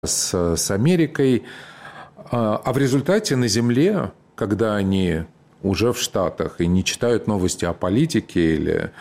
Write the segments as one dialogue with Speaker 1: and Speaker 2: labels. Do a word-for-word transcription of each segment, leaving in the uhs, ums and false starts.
Speaker 1: с, с Америкой. А в результате на Земле, когда они уже в Штатах и не читают новости о политике или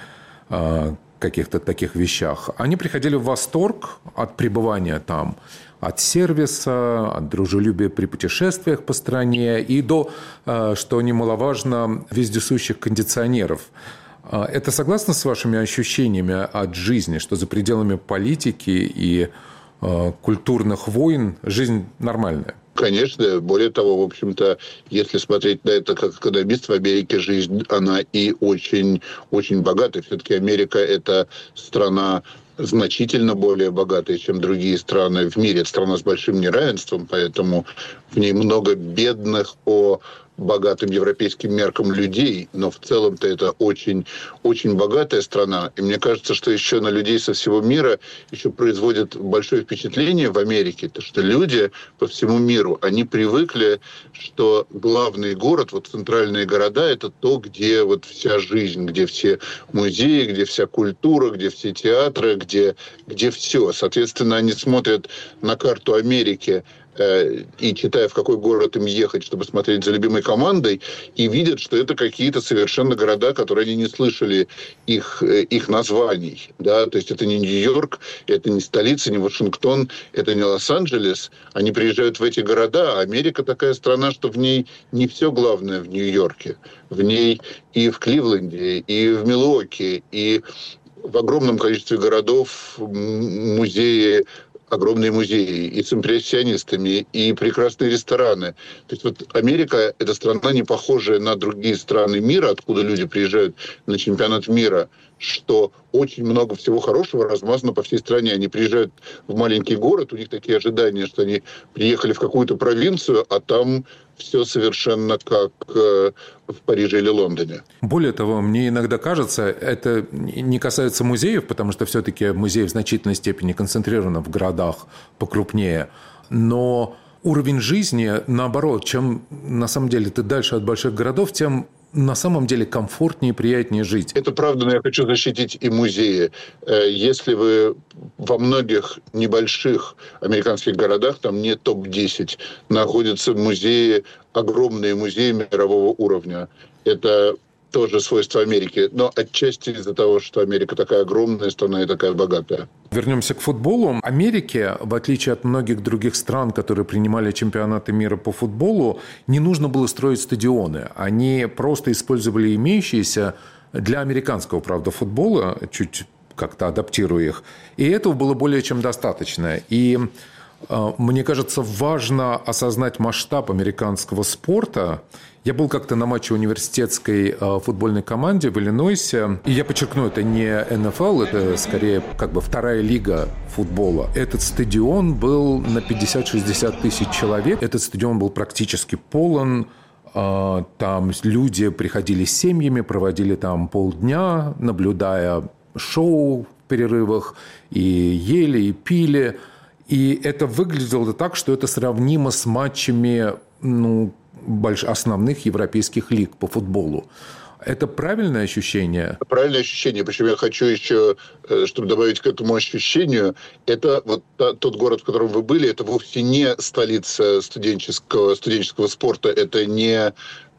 Speaker 1: каких-то таких вещах, они приходили в восторг от пребывания там, от сервиса, от дружелюбия при путешествиях по стране и до, что немаловажно, вездесущих кондиционеров. Это согласно с вашими ощущениями от жизни, что за пределами политики и культурных войн жизнь нормальная?
Speaker 2: Конечно, более того, в общем-то, если смотреть на это как экономист, в Америке жизнь, она и очень, очень богатая. Все-таки Америка – это страна значительно более богатая, чем другие страны в мире. Это страна с большим неравенством, поэтому в ней много бедных по богатым европейским меркам людей, но в целом-то это очень, очень богатая страна. И мне кажется, что еще на людей со всего мира еще производит большое впечатление в Америке, то что люди по всему миру, они привыкли, что главный город, вот центральные города, это то, где вот вся жизнь, где все музеи, где вся культура, где все театры, где, где все. Соответственно, они смотрят на карту Америки и читая, в какой город им ехать, чтобы смотреть за любимой командой, и видят, что это какие-то совершенно города, которые они не слышали их, их названий. Да? То есть это не Нью-Йорк, это не столица, не Вашингтон, это не Лос-Анджелес. Они приезжают в эти города, а Америка такая страна, что в ней не все главное в Нью-Йорке. В ней и в Кливленде, и в Милуоки, и в огромном количестве городов музеи, огромные музеи и с импрессионистами, и прекрасные рестораны. То есть вот Америка – это страна, не похожая на другие страны мира, откуда люди приезжают на чемпионат мира, что очень много всего хорошего размазано по всей стране. Они приезжают в маленький город, у них такие ожидания, что они приехали в какую-то провинцию, а там все совершенно как э, в Париже или Лондоне.
Speaker 1: Более того, мне иногда кажется, это не касается музеев, потому что все-таки музеи в значительной степени концентрированы в городах покрупнее, но уровень жизни, наоборот, чем на самом деле ты дальше от больших городов, тем на самом деле комфортнее и приятнее жить.
Speaker 2: Это правда, но я хочу защитить и музеи. Если вы во многих небольших американских городах, там не топ десять, находятся музеи, огромные музеи мирового уровня. Это тоже свойство Америки, но отчасти из-за того, что Америка такая огромная страна и такая богатая.
Speaker 1: Вернемся к футболу. Америке, в отличие от многих других стран, которые принимали чемпионаты мира по футболу, не нужно было строить стадионы. Они просто использовали имеющиеся для американского, правда, футбола, чуть как-то адаптируя их. И этого было более чем достаточно. И мне кажется, важно осознать масштаб американского спорта. Я был как-то на матче университетской футбольной команды в Иллинойсе. И я подчеркну, это не эн эф эл, это скорее как бы вторая лига футбола. Этот стадион был на пятьдесят-шестьдесят тысяч человек. Этот стадион был практически полон. Там люди приходили с семьями, проводили там полдня, наблюдая шоу в перерывах. И ели, и пили. И это выглядело так, что это сравнимо с матчами, ну, больш... основных европейских лиг по футболу. Это правильное ощущение?
Speaker 2: Правильное ощущение. Причем я хочу еще, чтобы добавить к этому ощущению, это вот тот город, в котором вы были, это вовсе не столица студенческого, студенческого спорта, это не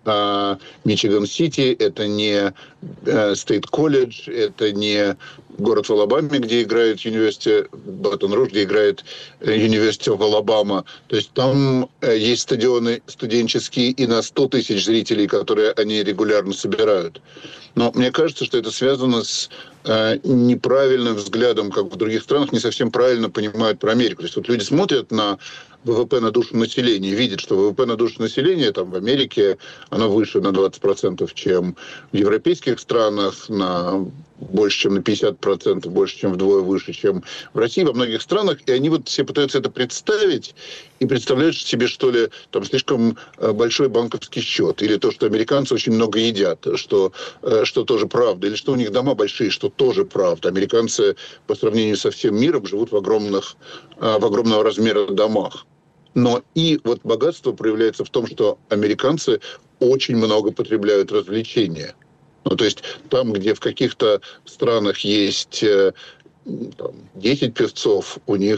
Speaker 2: Мичиган-Сити, это не Стейт-колледж, это не город в Алабаме, где играет University Батон-Руж, где играет University of Alabama. То есть там есть стадионы студенческие и на сто тысяч зрителей, которые они регулярно собирают. Но мне кажется, что это связано с э, неправильным взглядом, как в других странах, не совсем правильно понимают про Америку. То есть вот люди смотрят на вэ вэ пэ на душу населения, видят, что вэ вэ пэ на душу населения там в Америке оно выше на двадцать процентов, чем в европейских странах, на больше, чем на пятьдесят процентов, больше, чем вдвое выше, чем в России, во многих странах. И они вот все пытаются это представить и представляют себе, что ли, там слишком большой банковский счет, или то, что американцы очень много едят, что, что тоже правда, или что у них дома большие, что тоже правда. Американцы по сравнению со всем миром живут в огромных, в огромного размера домах. Но и вот богатство проявляется в том, что американцы очень много потребляют развлечения. Ну, то есть там, где в каких-то странах есть там, десять певцов, у них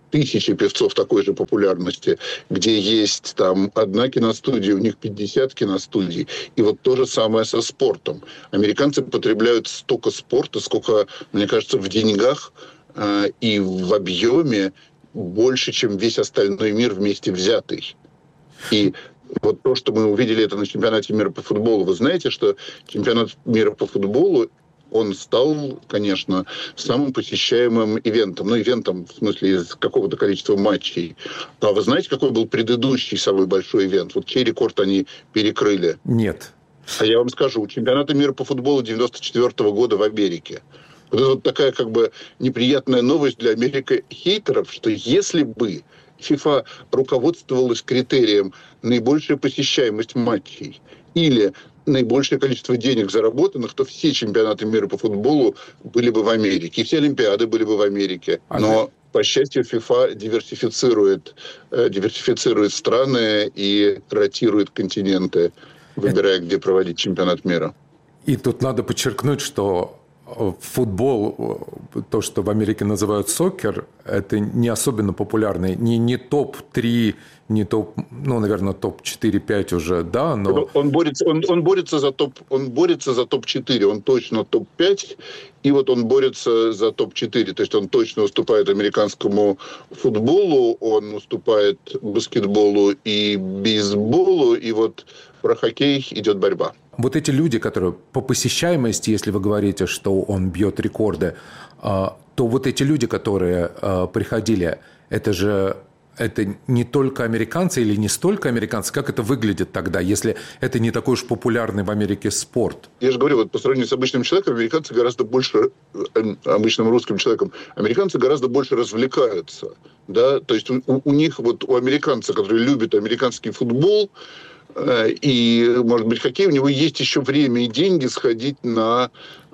Speaker 2: тысячи певцов такой же популярности, где есть там одна киностудия, у них пятьдесят киностудий. И вот то же самое со спортом. Американцы потребляют столько спорта, сколько, мне кажется, в деньгах э, и в объеме больше, чем весь остальной мир вместе взятый. И вот то, что мы увидели это на чемпионате мира по футболу. Вы знаете, что чемпионат мира по футболу, он стал, конечно, самым посещаемым ивентом. Ну, ивентом, в смысле, из какого-то количества матчей. А вы знаете, какой был предыдущий самый большой ивент? Вот чей рекорд они перекрыли?
Speaker 1: Нет.
Speaker 2: А я вам скажу, чемпионата мира по футболу девяносто четвёртого года в Америке. Вот это вот такая как бы неприятная новость для Америки хейтеров, что если бы ФИФА руководствовалась критерием наибольшая посещаемость матчей или наибольшее количество денег заработанных, то все чемпионаты мира по футболу были бы в Америке. И все Олимпиады были бы в Америке. Но, по счастью, ФИФА диверсифицирует, э, диверсифицирует страны и ротирует континенты, выбирая, где проводить чемпионат мира.
Speaker 1: И тут надо подчеркнуть, что футбол, то, что в Америке называют сокер, это не особенно популярный, не, не топ три, не топ, ну, наверное, топ четыре-пять уже, да, но...
Speaker 2: Он борется, он, он борется за топ, он борется за топ четыре, он точно топ пять, и вот он борется за топ четыре, то есть он точно уступает американскому футболу, он уступает баскетболу и бейсболу, и вот про хоккей идет борьба.
Speaker 1: Вот эти люди, которые по посещаемости, если вы говорите, что он бьет рекорды, то вот эти люди, которые приходили, это же это не только американцы или не столько американцы, как это выглядит тогда, если это не такой уж популярный в Америке спорт?
Speaker 2: Я же говорю, вот по сравнению с обычным человеком, американцы гораздо больше, обычным русским человеком, американцы гораздо больше развлекаются, да, то есть у, у них, вот у американца, который любит американский футбол, и, может быть, хоккей, у него есть еще время и деньги сходить на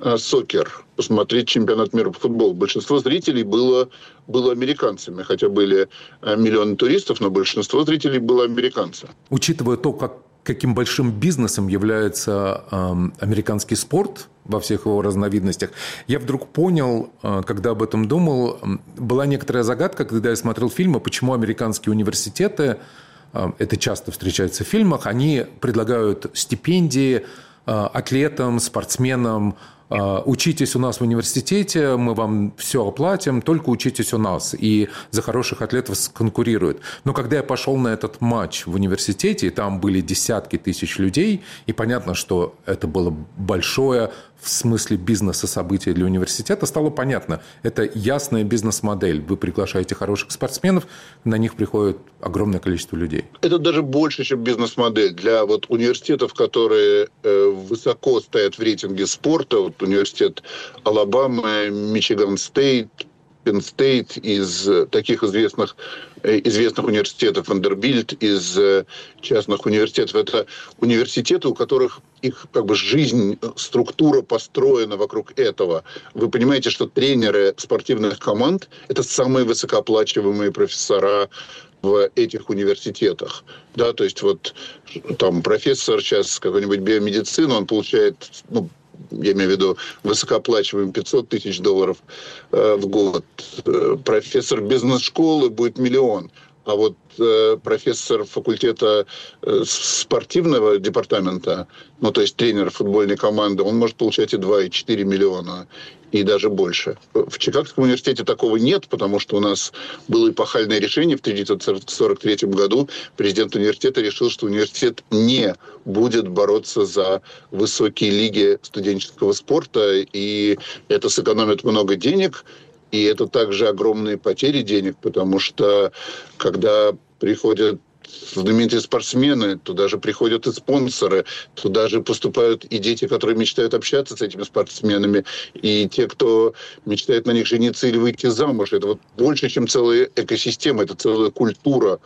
Speaker 2: сокер, посмотреть чемпионат мира по футболу. Большинство зрителей было, было американцами, хотя были миллионы туристов, но большинство зрителей было американцы.
Speaker 1: Учитывая то, как, каким большим бизнесом является э, американский спорт во всех его разновидностях, я вдруг понял, э, когда об этом думал, была некоторая загадка, когда я смотрел фильмы, почему американские университеты, это часто встречается в фильмах, они предлагают стипендии атлетам, спортсменам. Учитесь у нас в университете, мы вам все оплатим, только учитесь у нас. И за хороших атлетов конкурируют. Но когда я пошел на этот матч в университете, и там были десятки тысяч людей, и понятно, что это было большое в смысле бизнеса событие для университета, стало понятно. Это ясная бизнес-модель. Вы приглашаете хороших спортсменов, на них приходит огромное количество людей. Это
Speaker 2: даже больше, чем бизнес-модель. Для вот университетов, которые э, высоко стоят в рейтинге спорта, вот университет Алабамы, Мичиган Стейт, Penn State, из таких известных, известных университетов, Вандербильт, из частных университетов. Это университеты, у которых их как бы жизнь, структура построена вокруг этого. Вы понимаете, что тренеры спортивных команд – это самые высокооплачиваемые профессора в этих университетах. Да, то есть вот там профессор сейчас какой-нибудь биомедицины, он получает, ну, я имею в виду высокооплачиваемый пятьсот тысяч долларов э, в год. Э, профессор бизнес-школы будет миллион. А вот э, профессор факультета э, спортивного департамента, ну, то есть тренер футбольной команды, он может получать и два, и четыре миллиона, и даже больше. В Чикагском университете такого нет, потому что у нас было эпохальное решение в тысяча девятьсот сорок третьем году. Президент университета решил, что университет не будет бороться за высокие лиги студенческого спорта, и это сэкономит много денег. И это также огромные потери денег, потому что когда приходят знаменитые спортсмены, туда же приходят и спонсоры, туда же поступают и дети, которые мечтают общаться с этими спортсменами, и те, кто мечтает на них жениться или выйти замуж. Это вот больше, чем целая экосистема, это целая культура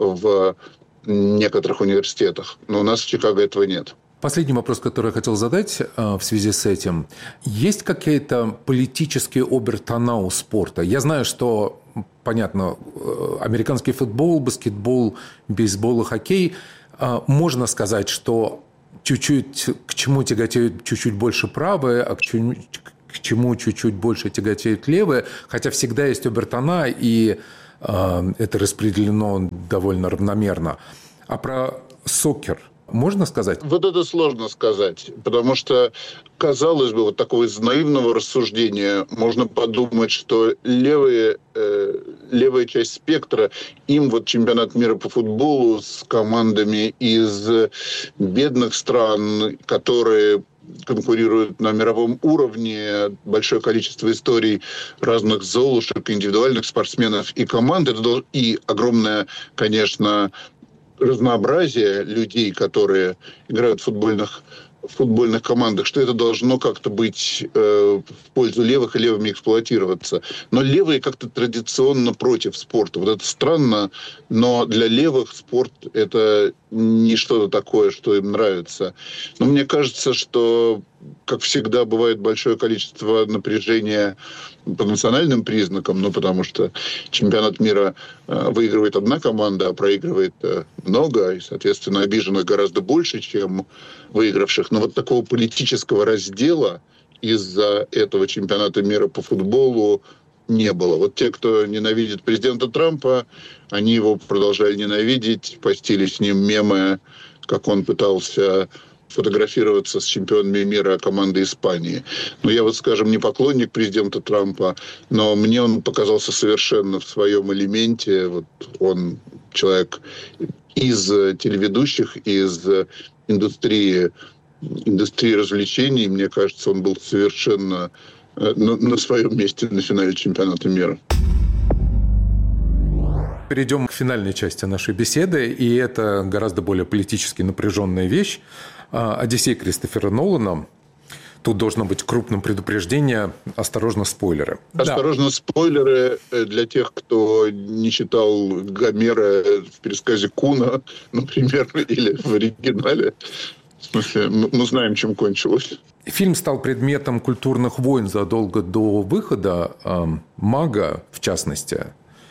Speaker 2: в некоторых университетах. Но у нас в Чикаго этого нет.
Speaker 1: Последний вопрос, который я хотел задать в связи с этим. Есть какие-то политические обертона у спорта? Я знаю, что, понятно, американский футбол, баскетбол, бейсбол и хоккей. Можно сказать, что чуть-чуть к чему тяготеют чуть-чуть больше правые, а к чему чуть-чуть больше тяготеют левые. Хотя всегда есть обертона, и это распределено довольно равномерно. А про сокер можно сказать?
Speaker 2: Вот это сложно сказать, потому что, казалось бы, вот такого из наивного рассуждения можно подумать, что левые, э, левая часть спектра, им вот чемпионат мира по футболу с командами из бедных стран, которые конкурируют на мировом уровне, большое количество историй разных золушек, индивидуальных спортсменов и команд, это и огромное, конечно, разнообразие людей, которые играют в футбольных, в футбольных командах, что это должно как-то быть э, в пользу левых и левыми эксплуатироваться. Но левые как-то традиционно против спорта. Вот это странно, но для левых спорт – это не что-то такое, что им нравится. Но мне кажется, что, как всегда, бывает большое количество напряжения по национальным признакам, ну, потому что чемпионат мира э, выигрывает одна команда, а проигрывает э, много, и, соответственно, обиженных гораздо больше, чем выигравших. Но вот такого политического раздела из-за этого чемпионата мира по футболу не было. Вот те, кто ненавидит президента Трампа, они его продолжали ненавидеть, постили с ним мемы, как он пытался фотографироваться с чемпионами мира команды Испании. Но я вот, скажем, не поклонник президента Трампа, но мне он показался совершенно в своем элементе. Вот он человек из телеведущих, из индустрии, индустрии развлечений. Мне кажется, он был совершенно на, на своем месте на финале чемпионата мира.
Speaker 1: Перейдем к финальной части нашей беседы, и это гораздо более политически напряженная вещь. «Одиссей» Кристофера Нолана. Тут должно быть крупным предупреждение. Осторожно, спойлеры.
Speaker 2: Осторожно, да. Спойлеры для тех, кто не читал Гомера в пересказе Куна, например, или в оригинале. В смысле, мы знаем, чем кончилось.
Speaker 1: Фильм стал предметом культурных войн задолго до выхода. «Мага», в частности,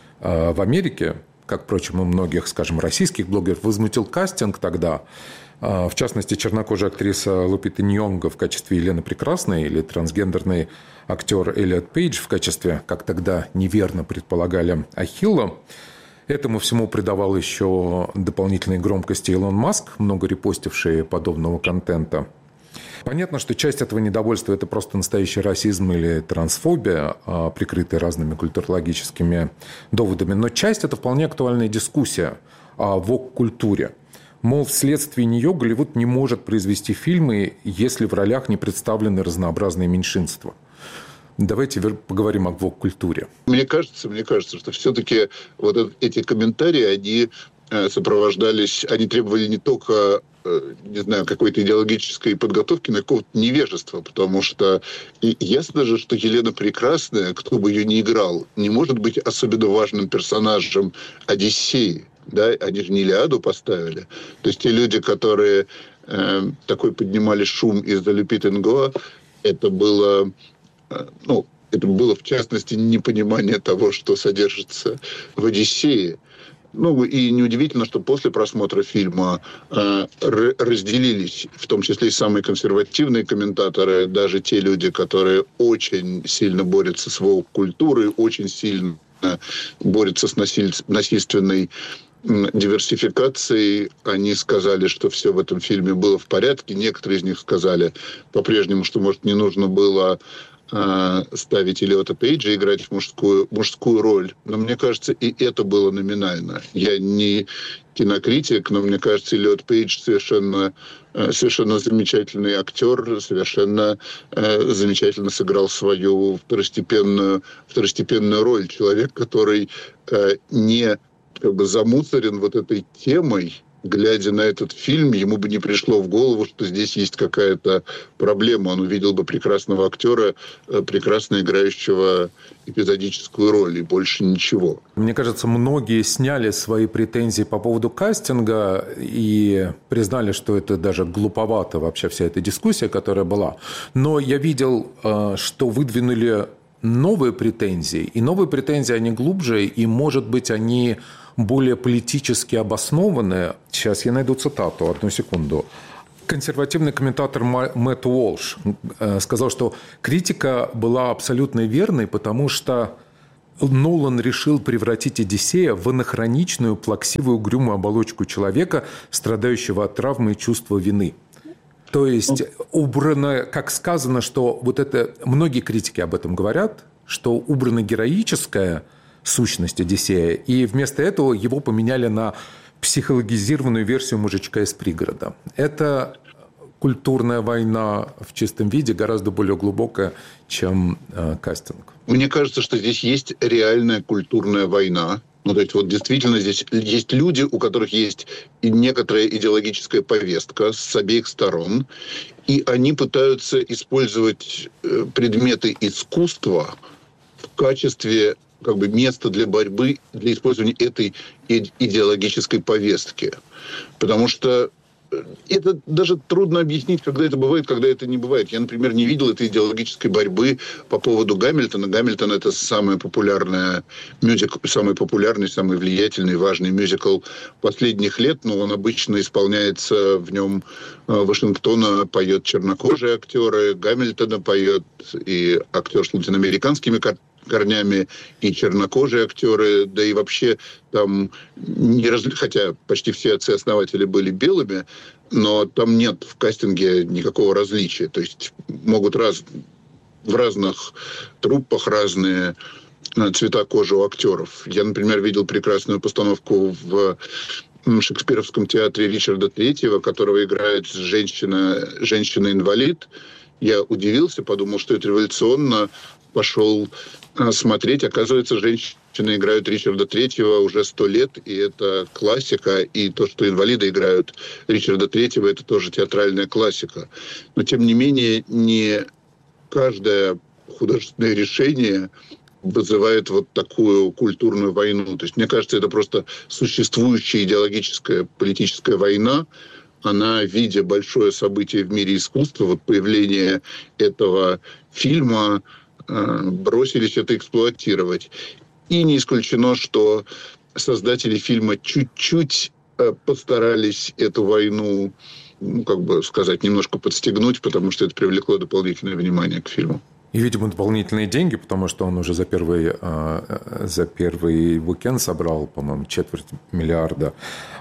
Speaker 1: в Америке, как, впрочем, и многих, скажем, российских блогеров, возмутил кастинг тогда. В частности, чернокожая актриса Лупита Ньонго в качестве Елены Прекрасной или трансгендерный актер Эллиот Пейдж в качестве, как тогда неверно предполагали, Ахилла. Этому всему придавал еще дополнительной громкости Илон Маск, много репостивший подобного контента. Понятно, что часть этого недовольства – это просто настоящий расизм или трансфобия, прикрытая разными культурологическими доводами. Но часть – это вполне актуальная дискуссия о вок-культуре. Мол, вследствие нее Голливуд не может произвести фильмы, если в ролях не представлены разнообразные меньшинства. Давайте поговорим о вок-культуре.
Speaker 2: Мне кажется, мне кажется, что все-таки вот эти комментарии, они сопровождались, они требовали не только, не знаю, какой-то идеологической подготовки, но какого-то невежества, потому что ясно же, что Елена Прекрасная, кто бы ее ни играл, не может быть особенно важным персонажем Одиссеи. Да, они же не Илиаду поставили. То есть те люди, которые э, такой поднимали шум из-за Лупиты Ньонго, это было, э, ну, это было в частности непонимание того, что содержится в «Одиссее». Ну, и неудивительно, что после просмотра фильма э, разделились, в том числе и самые консервативные комментаторы, даже те люди, которые очень сильно борются с вок-культурой, очень сильно борются с насиль... насильственной диверсификацией. Они сказали, что все в этом фильме было в порядке. Некоторые из них сказали по-прежнему, что, может, не нужно было э, ставить Эллиота Пейджа играть в мужскую, мужскую роль. Но мне кажется, и это было номинально. Я не кинокритик, но мне кажется, Эллиот Пейдж совершенно, э, совершенно замечательный актер, совершенно э, замечательно сыграл свою второстепенную, второстепенную роль. Человек, который э, не как бы замусорен вот этой темой, глядя на этот фильм, ему бы не пришло в голову, что здесь есть какая-то проблема. Он увидел бы прекрасного актера, прекрасно играющего эпизодическую роль, и больше ничего.
Speaker 1: Мне кажется, многие сняли свои претензии по поводу кастинга и признали, что это даже глуповато вообще вся эта дискуссия, которая была. Но я видел, что выдвинули новые претензии, и новые претензии, они глубже, и, может быть, они более политически обоснованные. Сейчас я найду цитату, одну секунду. Консервативный комментатор Мэтт Уолш сказал, что критика была абсолютно верной, потому что Нолан решил превратить Одиссея в анахроничную, плаксивую, угрюмую оболочку человека, страдающего от травмы и чувства вины. То есть убрано, как сказано, что вот это, многие критики об этом говорят, что убрана героическая сущность Одиссея, и вместо этого его поменяли на психологизированную версию мужичка из пригорода. Это культурная война в чистом виде, гораздо более глубокая, чем э, кастинг.
Speaker 2: Мне кажется, что здесь есть реальная культурная война. Ну, то есть, вот действительно здесь есть люди, у которых есть и некоторая идеологическая повестка с обеих сторон, и они пытаются использовать предметы искусства в качестве как бы места для борьбы, для использования этой идеологической повестки. Потому что это даже трудно объяснить, когда это бывает, когда это не бывает. Я, например, не видел этой идеологической борьбы по поводу Гамильтона. Гамильтон – это самый популярный мюзикл, самый популярный, самый влиятельный, важный мюзикл последних лет, но он обычно исполняется, в нем Вашингтона поет чернокожие актеры, Гамильтона поет и актер с латиноамериканскими корнями, и чернокожие актеры, да и вообще там, не раз... хотя почти все отцы-основатели были белыми, но там нет в кастинге никакого различия. То есть могут раз... в разных труппах разные цвета кожи у актеров. Я, например, видел прекрасную постановку в Шекспировском театре Ричарда Третьего, которого играет женщина, женщина-инвалид. Я удивился, подумал, что это революционно. Пошел смотреть. Оказывается, женщины играют Ричарда Третьего уже сто лет, и это классика. И то, что инвалиды играют Ричарда Третьего, это тоже театральная классика. Но, тем не менее, не каждое художественное решение вызывает вот такую культурную войну. То есть, мне кажется, это просто существующая идеологическая политическая война. Она, видя большое событие в мире искусства, вот появление этого фильма, бросились это эксплуатировать. И не исключено, что создатели фильма чуть-чуть постарались эту войну, ну, как бы сказать, немножко подстегнуть, потому что это привлекло дополнительное внимание к фильму.
Speaker 1: И, видимо, дополнительные деньги, потому что он уже за первый, за первый уикенд собрал, по-моему, четверть миллиарда.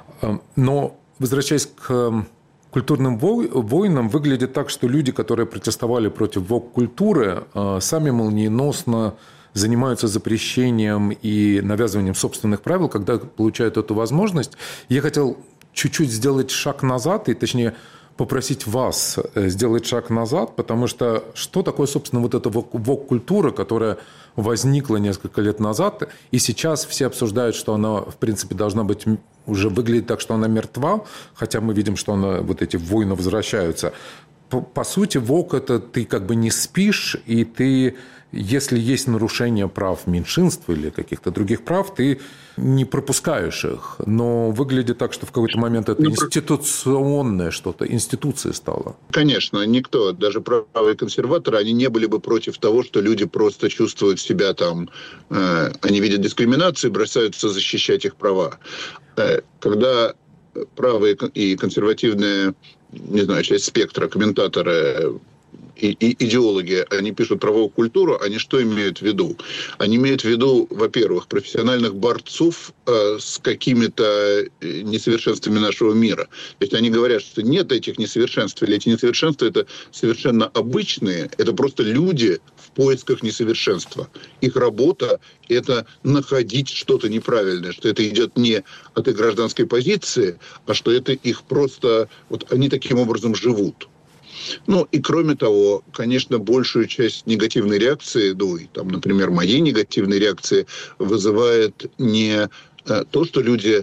Speaker 1: Но, возвращаясь к культурным войнам, выглядит так, что люди, которые протестовали против вок-культуры, сами молниеносно занимаются запрещением и навязыванием собственных правил, когда получают эту возможность. Я хотел чуть-чуть сделать шаг назад, и точнее попросить вас сделать шаг назад, потому что что такое, собственно, вот эта вок-культура, которая возникла несколько лет назад, и сейчас все обсуждают, что она, в принципе, должна быть, уже выглядит так, что она мертва, хотя мы видим, что она, вот эти войны возвращаются. По, по сути, вок – это ты как бы не спишь, и ты, если есть нарушение прав меньшинств или каких-то других прав, ты не пропускаешь их. Но выглядит так, что в какой-то момент это ну, институционное что-то, институция стала.
Speaker 2: Конечно, никто, даже правые консерваторы, они не были бы против того, что люди просто чувствуют себя там, э, они видят дискриминацию и бросаются защищать их права. Э, когда правые и консервативные, не знаю, часть спектра, комментаторы и, и идеологи, они пишут правовую культуру, они что имеют в виду? Они имеют в виду, во-первых, профессиональных борцов э, с какими-то несовершенствами нашего мира. То есть они говорят, что нет этих несовершенств, или эти несовершенства это совершенно обычные, это просто люди в поисках несовершенства. Их работа – это находить что-то неправильное, что это идет не от их гражданской позиции, а что это их просто… Вот они таким образом живут. Ну, и кроме того, конечно, большую часть негативной реакции, ну, и там, например, моей негативной реакции вызывает не то, что люди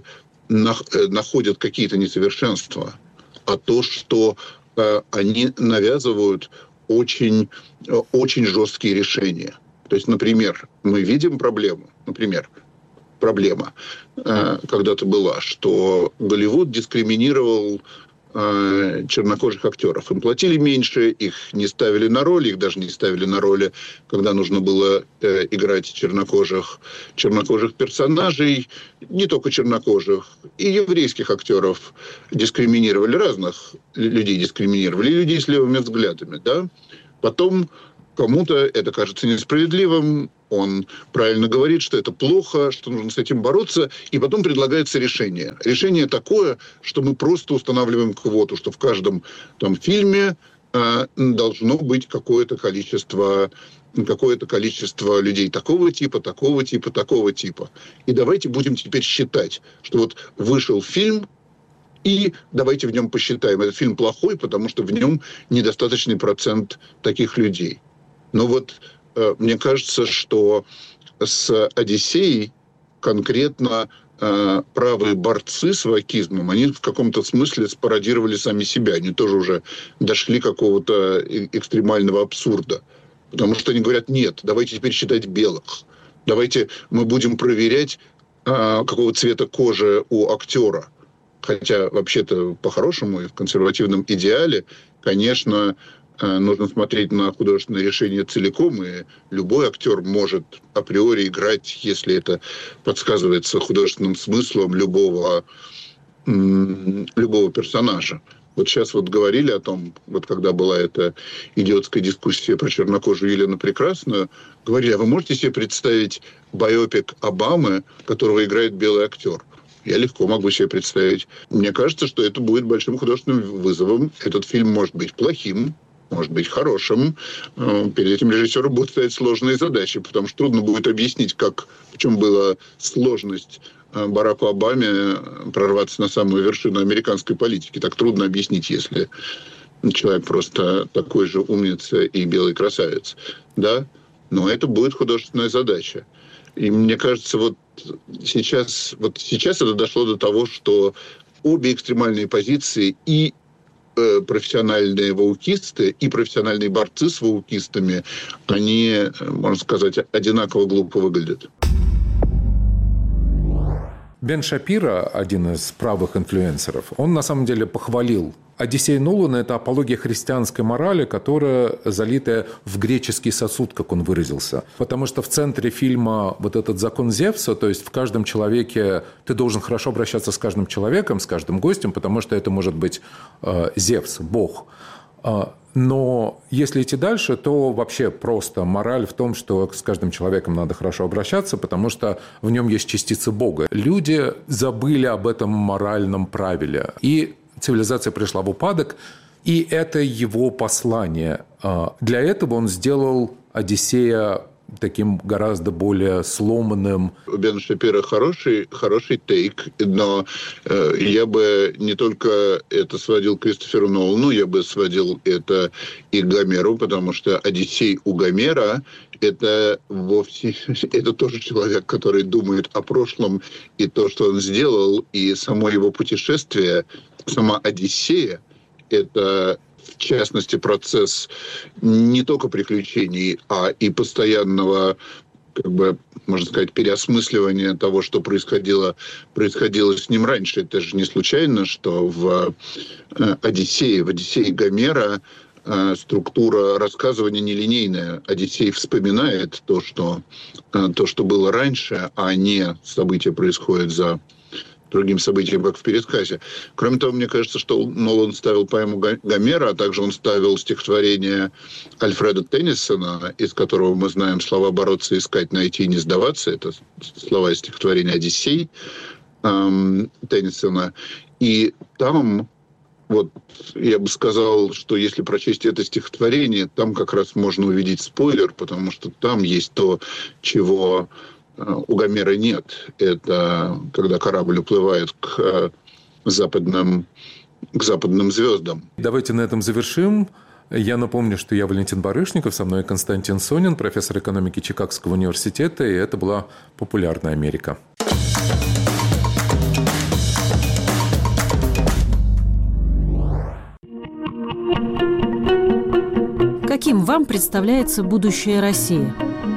Speaker 2: находят какие-то несовершенства, а то, что они навязывают очень, очень жесткие решения. То есть, например, мы видим проблему, например, проблема когда-то была, что Голливуд дискриминировал чернокожих актеров. Им платили меньше, их не ставили на роли, их даже не ставили на роли, когда нужно было э, играть чернокожих, чернокожих персонажей, не только чернокожих, и еврейских актеров дискриминировали, разных людей дискриминировали, и людей с левыми взглядами. Да? Потом Кому-то это кажется несправедливым, он правильно говорит, что это плохо, что нужно с этим бороться, и потом предлагается решение. Решение такое, что мы просто устанавливаем квоту, что в каждом там фильме э, должно быть какое-то количество, какое-то количество людей такого типа, такого типа, такого типа. И давайте будем теперь считать, что вот вышел фильм, и давайте в нем посчитаем. Этот фильм плохой, потому что в нем недостаточный процент таких людей. Но вот э, мне кажется, что с «Одиссеей» конкретно э, правые борцы с вокизмом, они в каком-то смысле спародировали сами себя. Они тоже уже дошли какого-то экстремального абсурда. Потому что они говорят, нет, давайте теперь считать белых. Давайте мы будем проверять, э, какого цвета кожи у актера. Хотя, вообще-то, по-хорошему и в консервативном идеале, конечно, нужно смотреть на художественное решение целиком, и любой актер может априори играть, если это подсказывается художественным смыслом любого, любого персонажа. Вот сейчас вот говорили о том, вот когда была эта идиотская дискуссия про чернокожую Елену Прекрасную, говорили, а вы можете себе представить байопик Обамы, которого играет белый актер? Я легко могу себе представить. Мне кажется, что это будет большим художественным вызовом. Этот фильм может быть плохим, может быть хорошим. Перед этим режиссеру будут стоять сложные задачи, потому что трудно будет объяснить, как, в чем была сложность Бараку Обаме прорваться на самую вершину американской политики. Так трудно объяснить, если человек просто такой же умница и белый красавец. Да? Но это будет художественная задача. И мне кажется, вот сейчас, вот сейчас это дошло до того, что обе экстремальные позиции, и э, профессиональные ваукисты, и профессиональные борцы с ваукистами, они, можно сказать, одинаково глупо выглядят.
Speaker 1: Бен Шапиро, один из правых инфлюенсеров, он на самом деле похвалил «Одиссея» Нолана – это апология христианской морали, которая залитая в греческий сосуд, как он выразился. Потому что в центре фильма вот этот закон Зевса, то есть в каждом человеке ты должен хорошо обращаться с каждым человеком, с каждым гостем, потому что это может быть э, Зевс, Бог. Но если идти дальше, то вообще просто мораль в том, что с каждым человеком надо хорошо обращаться, потому что в нем есть частица Бога. Люди забыли об этом моральном правиле. И цивилизация пришла в упадок, и это его послание. Для этого он сделал «Одиссея» таким гораздо более сломанным.
Speaker 2: У Бена Шапиро хороший, хороший тейк, но э, я бы не только это сводил к Кристоферу Нолану, я бы сводил это и к Гомеру, потому что «Одиссей» у Гомера – это вовсе это тоже человек, который думает о прошлом и то, что он сделал, и само его путешествие, сама «Одиссея» – это в частности, процесс не только приключений, а и постоянного, как бы, можно сказать, переосмысливания того, что происходило, происходило с ним раньше. Это же не случайно, что в «Одиссее», в «Одиссее» Гомера структура рассказывания нелинейная. Одиссей вспоминает то, что, то, что было раньше, а не события происходят за другим событиям, как в пересказе. Кроме того, мне кажется, что Нолан ставил поэму Гомера, а также он ставил стихотворение Альфреда Теннисона, из которого мы знаем слова «бороться, искать, найти, не сдаваться». Это слова из стихотворения «Одиссей» эм, Теннисона. И там, вот, я бы сказал, что если прочесть это стихотворение, там как раз можно увидеть спойлер, потому что там есть то, чего у Гомера нет. Это когда корабль уплывает к западным, к западным звездам.
Speaker 1: Давайте на этом завершим. Я напомню, что я Валентин Барышников, со мной Константин Сонин, профессор экономики Чикагского университета, и это была «Популярная Америка».
Speaker 3: Каким вам представляется будущее России?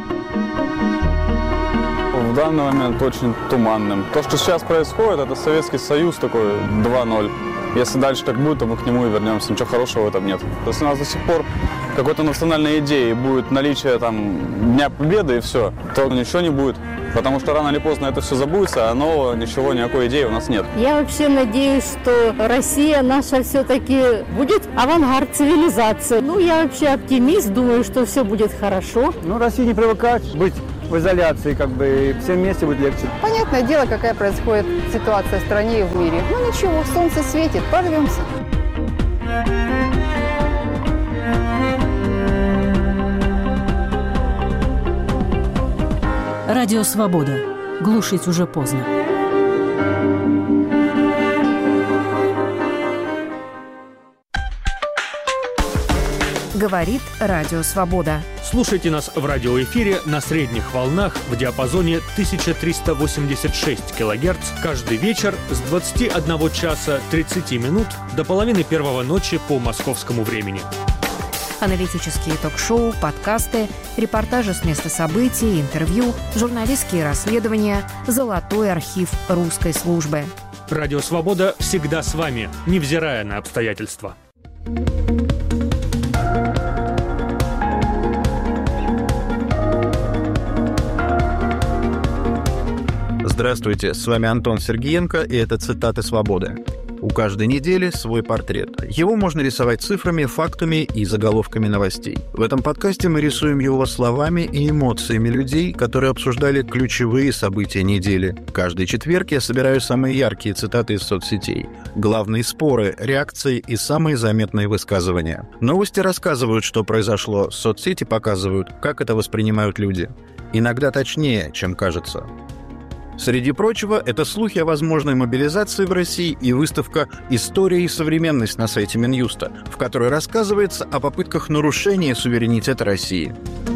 Speaker 4: В данный момент очень туманным. То, что сейчас происходит, это Советский Союз такой два ноль. Если дальше так будет, то мы к нему и вернемся. Ничего хорошего в этом нет. Если нас до сих пор какой-то национальной идеи будет наличие там Дня Победы и все, то ничего не будет. Потому что рано или поздно это все забудется, а нового ничего, никакой идеи у нас нет.
Speaker 5: Я вообще надеюсь, что Россия наша все-таки будет авангард цивилизации. Ну, я вообще оптимист, думаю, что все будет хорошо.
Speaker 6: Ну, Россия не привыкает быть в изоляции, как бы, и всем вместе будет легче.
Speaker 7: Понятное дело, какая происходит ситуация в стране и в мире. Ну, ничего, солнце светит, прорвемся.
Speaker 3: Радио «Свобода». Глушить уже поздно.
Speaker 8: Говорит Радио «Свобода».
Speaker 9: Слушайте нас в радиоэфире на средних волнах в диапазоне тысяча триста восемьдесят шесть килогерц каждый вечер с двадцати одного часа тридцати минут до половины первого ночи по московскому времени.
Speaker 8: Аналитические ток-шоу, подкасты, репортажи с места событий, интервью, журналистские расследования, золотой архив русской службы.
Speaker 9: Радио «Свобода» всегда с вами, невзирая на обстоятельства.
Speaker 10: Здравствуйте, с вами Антон Сергеенко, и это «Цитаты свободы». У каждой недели свой портрет. Его можно рисовать цифрами, фактами и заголовками новостей. В этом подкасте мы рисуем его словами и эмоциями людей, которые обсуждали ключевые события недели. Каждый четверг я собираю самые яркие цитаты из соцсетей, главные споры, реакции и самые заметные высказывания. Новости рассказывают, что произошло, соцсети показывают, как это воспринимают люди. Иногда точнее, чем кажется. Среди прочего, это слухи о возможной мобилизации в России и выставка «История и современность» на сайте Минюста, в которой рассказывается о попытках нарушения суверенитета России.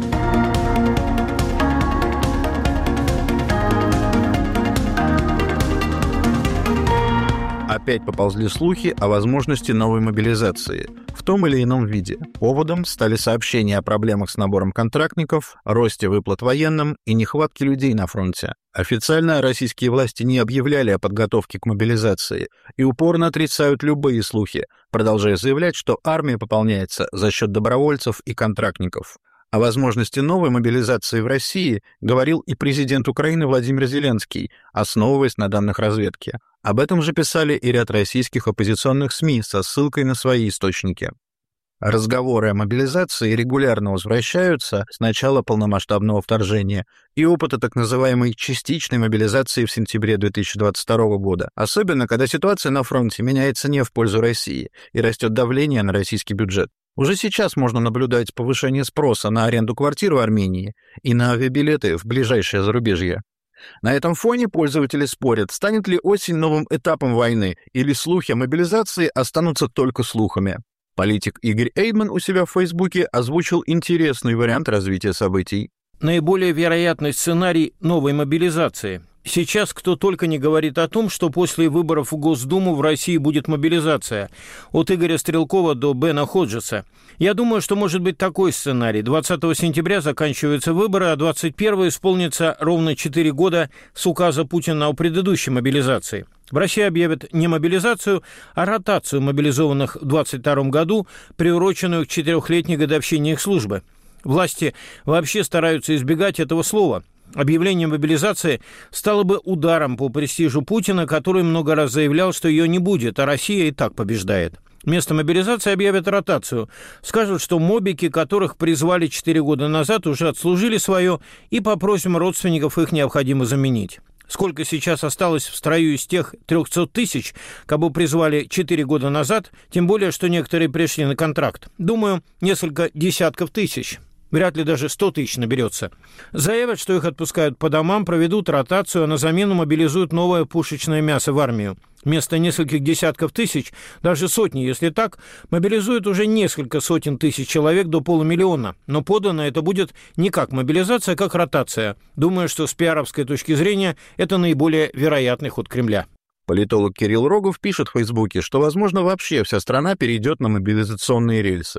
Speaker 10: Опять поползли слухи о возможности новой мобилизации в том или ином виде. Поводом стали сообщения о проблемах с набором контрактников, росте выплат военным и нехватке людей на фронте. Официально российские власти не объявляли о подготовке к мобилизации и упорно отрицают любые слухи, продолжая заявлять, что армия пополняется за счет добровольцев и контрактников. О возможности новой мобилизации в России говорил и президент Украины Владимир Зеленский, основываясь на данных разведки. Об этом же писали и ряд российских оппозиционных СМИ со ссылкой на свои источники. Разговоры о мобилизации регулярно возвращаются с начала полномасштабного вторжения и опыта так называемой частичной мобилизации в сентябре две тысячи двадцать второго года, особенно когда ситуация на фронте меняется не в пользу России и растет давление на российский бюджет. Уже сейчас можно наблюдать повышение спроса на аренду квартир в Армении и на авиабилеты в ближайшее зарубежье. На этом фоне пользователи спорят, станет ли осень новым этапом войны, или слухи о мобилизации останутся только слухами. Политик Игорь Эйдман у себя в Фейсбуке озвучил интересный вариант развития событий.
Speaker 11: Наиболее вероятный сценарий новой мобилизации. Сейчас кто только не говорит о том, что после выборов в Госдуму в России будет мобилизация. От Игоря Стрелкова до Бена Ходжеса. Я думаю, что может быть такой сценарий. двадцатого сентября заканчиваются выборы, а двадцать первого исполнится ровно четыре года с указа Путина о предыдущей мобилизации. В России объявят не мобилизацию, а ротацию мобилизованных в двадцать втором году, приуроченную к четырехлетней годовщине их службы. Власти вообще стараются избегать этого слова. Объявление мобилизации стало бы ударом по престижу Путина, который много раз заявлял, что ее не будет, а Россия и так побеждает. Вместо мобилизации объявят ротацию. Скажут, что мобики, которых призвали четыре года назад, уже отслужили свое, и по просьбам родственников их необходимо заменить. Сколько сейчас осталось в строю из тех трехсот тысяч, кого призвали четыре года назад, тем более, что некоторые пришли на контракт. Думаю, несколько десятков тысяч. Вряд ли даже сто тысяч наберется. Заявят, что их отпускают по домам, проведут ротацию, а на замену мобилизуют новое пушечное мясо в армию. Вместо нескольких десятков тысяч, даже сотни, если так, мобилизуют уже несколько сотен тысяч человек до полумиллиона. Но подано это будет не как мобилизация, а как ротация. Думаю, что с пиаровской точки зрения это наиболее вероятный ход Кремля.
Speaker 10: Политолог Кирилл Рогов пишет в Фейсбуке, что, возможно, вообще вся страна перейдет на мобилизационные рельсы.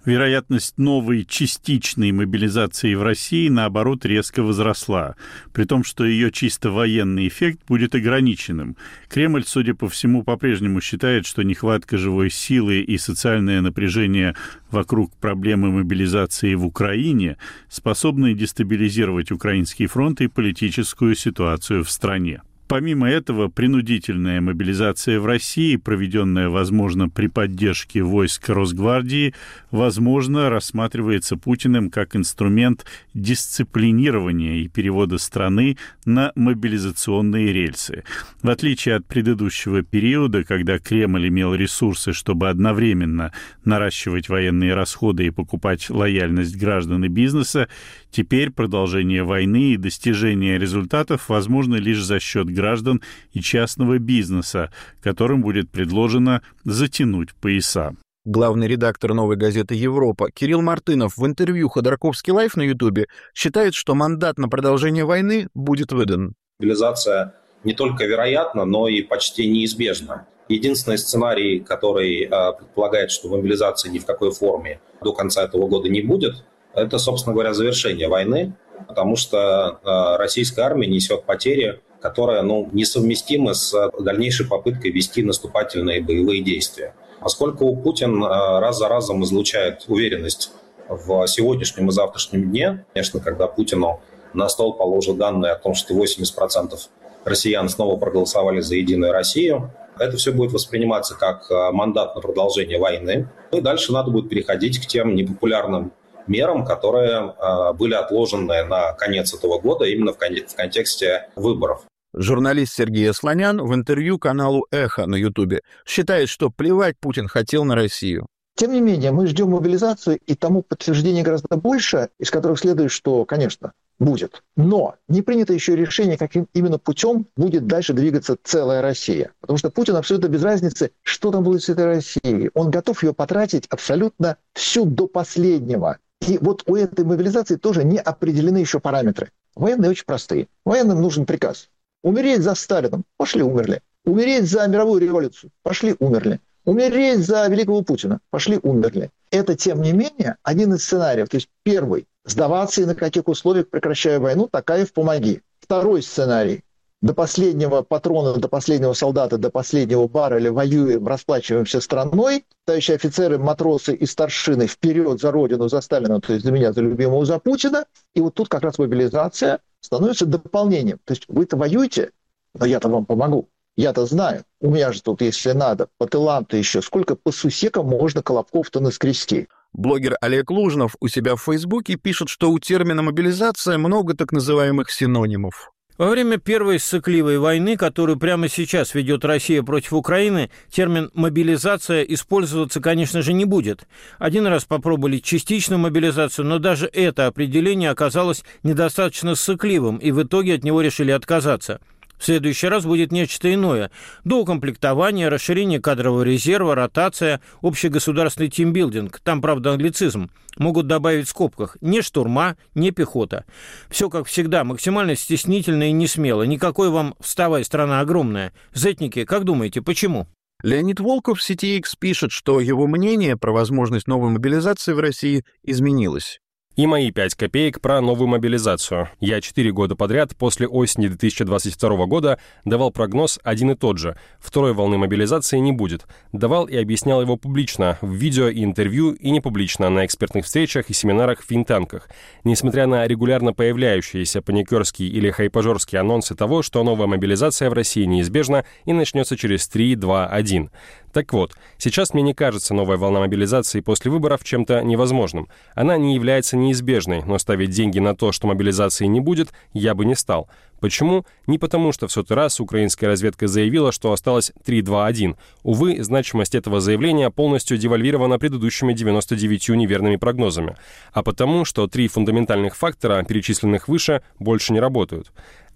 Speaker 12: Вероятность новой частичной мобилизации в России, наоборот, резко возросла, при том, что ее чисто военный эффект будет ограниченным. Кремль, судя по всему, по-прежнему считает, что нехватка живой силы и социальное напряжение вокруг проблемы мобилизации в Украине способны дестабилизировать украинский фронт и политическую ситуацию в стране. Помимо этого, принудительная мобилизация в России, проведенная, возможно, при поддержке войск Росгвардии, возможно, рассматривается Путиным как инструмент дисциплинирования и перевода страны на мобилизационные рельсы. В отличие от предыдущего периода, когда Кремль имел ресурсы, чтобы одновременно наращивать военные расходы и покупать лояльность граждан и бизнеса, теперь продолжение войны и достижение результатов возможно лишь за счет граждан и частного бизнеса, которым будет предложено затянуть пояса.
Speaker 10: Главный редактор «Новой газеты Европа» Кирилл Мартынов в интервью Ходорковский лайв на Ютубе считает, что мандат на продолжение войны будет выдан.
Speaker 13: Мобилизация не только вероятна, но и почти неизбежна. Единственный сценарий, который э, предполагает, что мобилизации ни в какой форме до конца этого года не будет, это, собственно говоря, завершение войны, потому что э, российская армия несет потери, которые ну, несовместимы с дальнейшей попыткой вести наступательные боевые действия. Поскольку Путин раз за разом излучает уверенность в сегодняшнем и завтрашнем дне, конечно, когда Путину на стол положат данные о том, что восемьдесят процентов россиян снова проголосовали за «Единую Россию», это все будет восприниматься как мандат на продолжение войны. И дальше надо будет переходить к тем непопулярным мерам, которые были отложены на конец этого года именно в контексте выборов.
Speaker 10: Журналист Сергей Асланян в интервью каналу «Эхо» на Ютубе считает, что плевать Путин хотел на Россию.
Speaker 14: Тем не менее, мы ждем мобилизацию, и тому подтверждение гораздо больше, из которых следует, что, конечно, будет. Но не принято еще решение, каким именно путем будет дальше двигаться целая Россия. Потому что Путин абсолютно без разницы, что там будет с этой Россией. Он готов ее потратить абсолютно всю до последнего. И вот у этой мобилизации тоже не определены еще параметры. Военные очень простые. Военным нужен приказ. Умереть за Сталином. Пошли, умерли. Умереть за мировую революцию. Пошли, умерли. Умереть за великого Путина. Пошли, умерли. Это, тем не менее, один из сценариев. То есть первый – сдаваться и на каких условиях, прекращая войну, Токаев помоги. Второй сценарий – до последнего патрона, до последнего солдата, до последнего барреля воюем, расплачиваемся страной. Товарищи офицеры, матросы и старшины вперед за Родину, за Сталина, то есть за меня, за любимого, за Путина. И вот тут как раз мобилизация становится дополнением. То есть вы-то воюете, но я-то вам помогу. Я-то знаю. У меня же тут, если надо, по тылам-то еще сколько по сусекам можно колобков-то наскрести.
Speaker 10: Блогер Олег Лужнов у себя в Фейсбуке пишет, что у термина «мобилизация» много так называемых синонимов.
Speaker 11: Во время первой ссыкливой войны, которую прямо сейчас ведет Россия против Украины, термин «мобилизация» использоваться, конечно же, не будет. Один раз попробовали частичную мобилизацию, но даже это определение оказалось недостаточно ссыкливым, и в итоге от него решили отказаться. В следующий раз будет нечто иное. Доукомплектование, расширение кадрового резерва, ротация, общегосударственный тимбилдинг. Там, правда, англицизм. Могут добавить в скобках. Не штурма, не пехота. Все, как всегда, максимально стеснительно и несмело. Никакой вам «вставай, страна огромная». Зетники, как думаете, почему?
Speaker 10: Леонид Волков в сети X пишет, что его мнение про возможность новой мобилизации в России изменилось.
Speaker 15: И мои пять копеек про новую мобилизацию. Я четыре года подряд после осени две тысячи двадцать второго года давал прогноз один и тот же. Второй волны мобилизации не будет. Давал и объяснял его публично, в видео и интервью, и не публично, на экспертных встречах и семинарах в финтанках. Несмотря на регулярно появляющиеся паникерские или хайпажорские анонсы того, что новая мобилизация в России неизбежна и начнется через три, два, один. Так вот, сейчас мне не кажется новая волна мобилизации после выборов чем-то невозможным. Она не является неизбежной, но ставить деньги на то, что мобилизации не будет, я бы не стал. Почему? Не потому, что в сотый раз украинская разведка заявила, что осталось три, два, один. Увы, значимость этого заявления полностью девальвирована предыдущими девяносто девятью неверными прогнозами. А потому, что три фундаментальных фактора, перечисленных выше, больше не работают.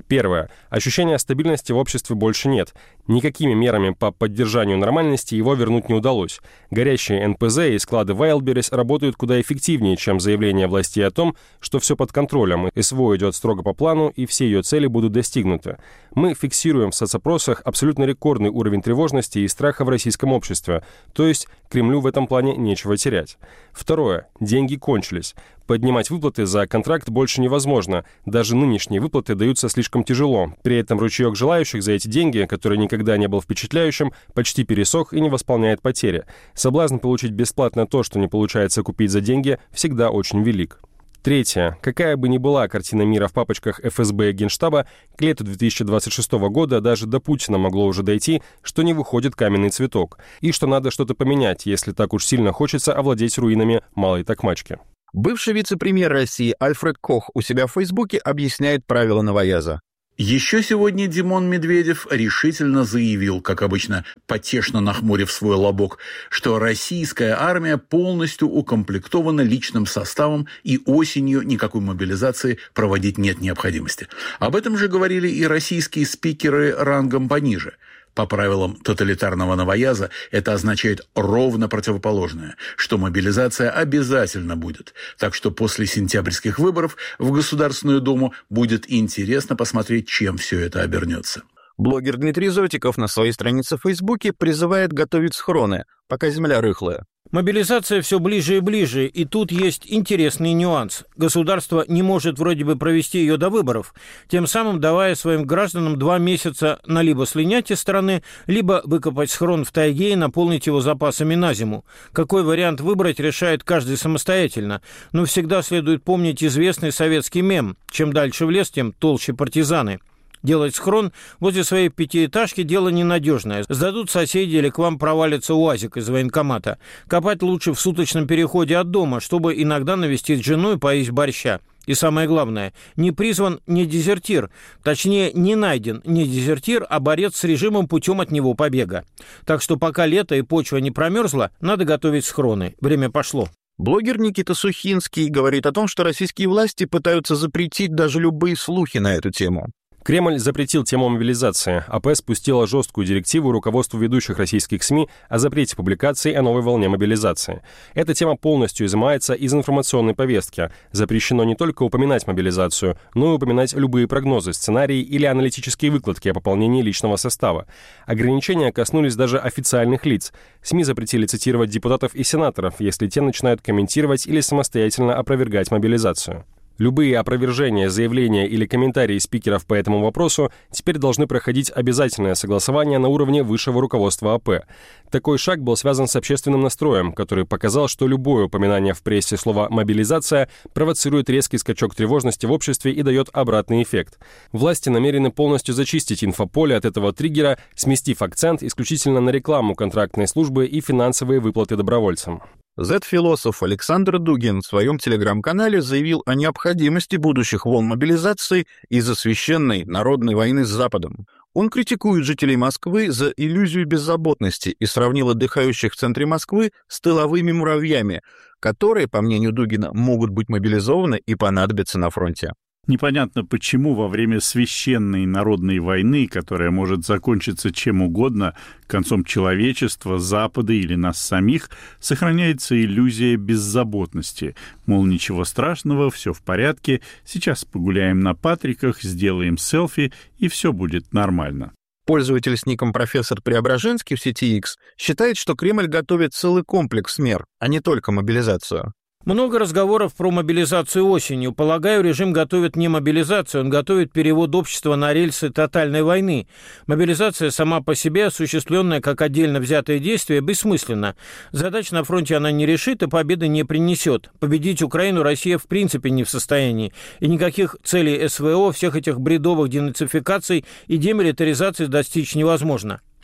Speaker 15: Первое. Ощущения стабильности в обществе больше нет. Никакими мерами по поддержанию нормальности его вернуть не удалось. Горящие эн пэ зэ и склады Wildberries работают куда эффективнее, чем заявление властей о том, что все под контролем, эс вэ о идет строго по плану и все ее цели будут достигнуты. Мы фиксируем в соцопросах абсолютно рекордный уровень тревожности и страха в российском обществе, то есть Кремлю в этом плане нечего терять. Второе. Деньги кончились. Поднимать выплаты за контракт больше невозможно. Даже нынешние выплаты даются слишком тяжело. При этом ручеек желающих за эти деньги, который никогда не был впечатляющим, почти пересох и не восполняет потери. Соблазн получить бесплатно то, что не получается купить за деньги, всегда очень велик. Третье. Какая бы ни была картина мира в папочках эф эс бэ и Генштаба, к лету две тысячи двадцать шестого года даже до Путина могло уже дойти, что не выходит каменный цветок, и что надо что-то поменять, если так уж сильно хочется овладеть руинами малой Токмачки.
Speaker 10: Бывший вице-премьер России Альфред Кох у себя в Фейсбуке объясняет правила новояза.
Speaker 16: Еще сегодня Димон Медведев решительно заявил, как обычно, потешно нахмурив свой лобок, что российская армия полностью укомплектована личным составом и осенью никакой мобилизации проводить нет необходимости. Об этом же говорили и российские спикеры рангом пониже. По правилам тоталитарного новояза это означает ровно противоположное, что мобилизация обязательно будет. Так что после сентябрьских выборов в Государственную Думу будет интересно посмотреть, чем все это обернется.
Speaker 10: Блогер Дмитрий Зотиков на своей странице в Фейсбуке призывает готовить схроны, пока земля рыхлая.
Speaker 11: Мобилизация все ближе и ближе, и тут есть интересный нюанс. Государство не может вроде бы провести ее до выборов, тем самым давая своим гражданам два месяца на либо слинять из страны, либо выкопать схрон в тайге и наполнить его запасами на зиму. Какой вариант выбрать, решает каждый самостоятельно. Но всегда следует помнить известный советский мем: чем дальше в лес, тем толще партизаны. Делать схрон возле своей пятиэтажки – дело ненадежное. Сдадут соседи или к вам провалится УАЗик из военкомата. Копать лучше в суточном переходе от дома, чтобы иногда навестить жену и поесть борща. И самое главное, не призван не дезертир, точнее, не найден не дезертир, а борец с режимом путем от него побега. Так что пока лето и почва не промерзла, надо готовить схроны. Время пошло.
Speaker 10: Блогер Никита Сухинский говорит о том, что российские власти пытаются запретить даже любые слухи на эту тему.
Speaker 15: Кремль запретил тему мобилизации. а пэ спустила жесткую директиву руководству ведущих российских СМИ о запрете публикаций о новой волне мобилизации. Эта тема полностью изымается из информационной повестки. Запрещено не только упоминать мобилизацию, но и упоминать любые прогнозы, сценарии или аналитические выкладки о пополнении личного состава. Ограничения коснулись даже официальных лиц. СМИ запретили цитировать депутатов и сенаторов, если те начинают комментировать или самостоятельно опровергать мобилизацию. Любые опровержения, заявления или комментарии спикеров по этому вопросу теперь должны проходить обязательное согласование на уровне высшего руководства а пэ. Такой шаг был связан с общественным настроем, который показал, что любое упоминание в прессе слова «мобилизация» провоцирует резкий скачок тревожности в обществе и дает обратный эффект. Власти намерены полностью зачистить инфополе от этого триггера, сместив акцент исключительно на рекламу контрактной службы и финансовые выплаты добровольцам.
Speaker 10: Зет-философ Александр Дугин в своем телеграм-канале заявил о необходимости будущих волн мобилизации из-за священной народной войны с Западом. Он критикует жителей Москвы за иллюзию беззаботности и сравнил отдыхающих в центре Москвы с тыловыми муравьями, которые, по мнению Дугина, могут быть мобилизованы и понадобятся на фронте.
Speaker 12: Непонятно, почему во время священной народной войны, которая может закончиться чем угодно, концом человечества, Запада или нас самих, сохраняется иллюзия беззаботности. Мол, ничего страшного, все в порядке, сейчас погуляем на Патриках, сделаем селфи, и все будет нормально.
Speaker 10: Пользователь с ником профессор Преображенский в сети X считает, что Кремль готовит целый комплекс мер, а не только мобилизацию.
Speaker 11: Много разговоров про мобилизацию осенью. Полагаю, режим готовит не мобилизацию, он готовит перевод общества на рельсы тотальной войны. Мобилизация сама по себе, осуществленная как отдельно взятое действие, бессмысленна. Задач на фронте она не решит и победы не принесет. Победить Украину Россия в принципе не в состоянии. И никаких целей эс вэ о, всех этих бредовых денацификаций и демилитаризаций достичь невозможно.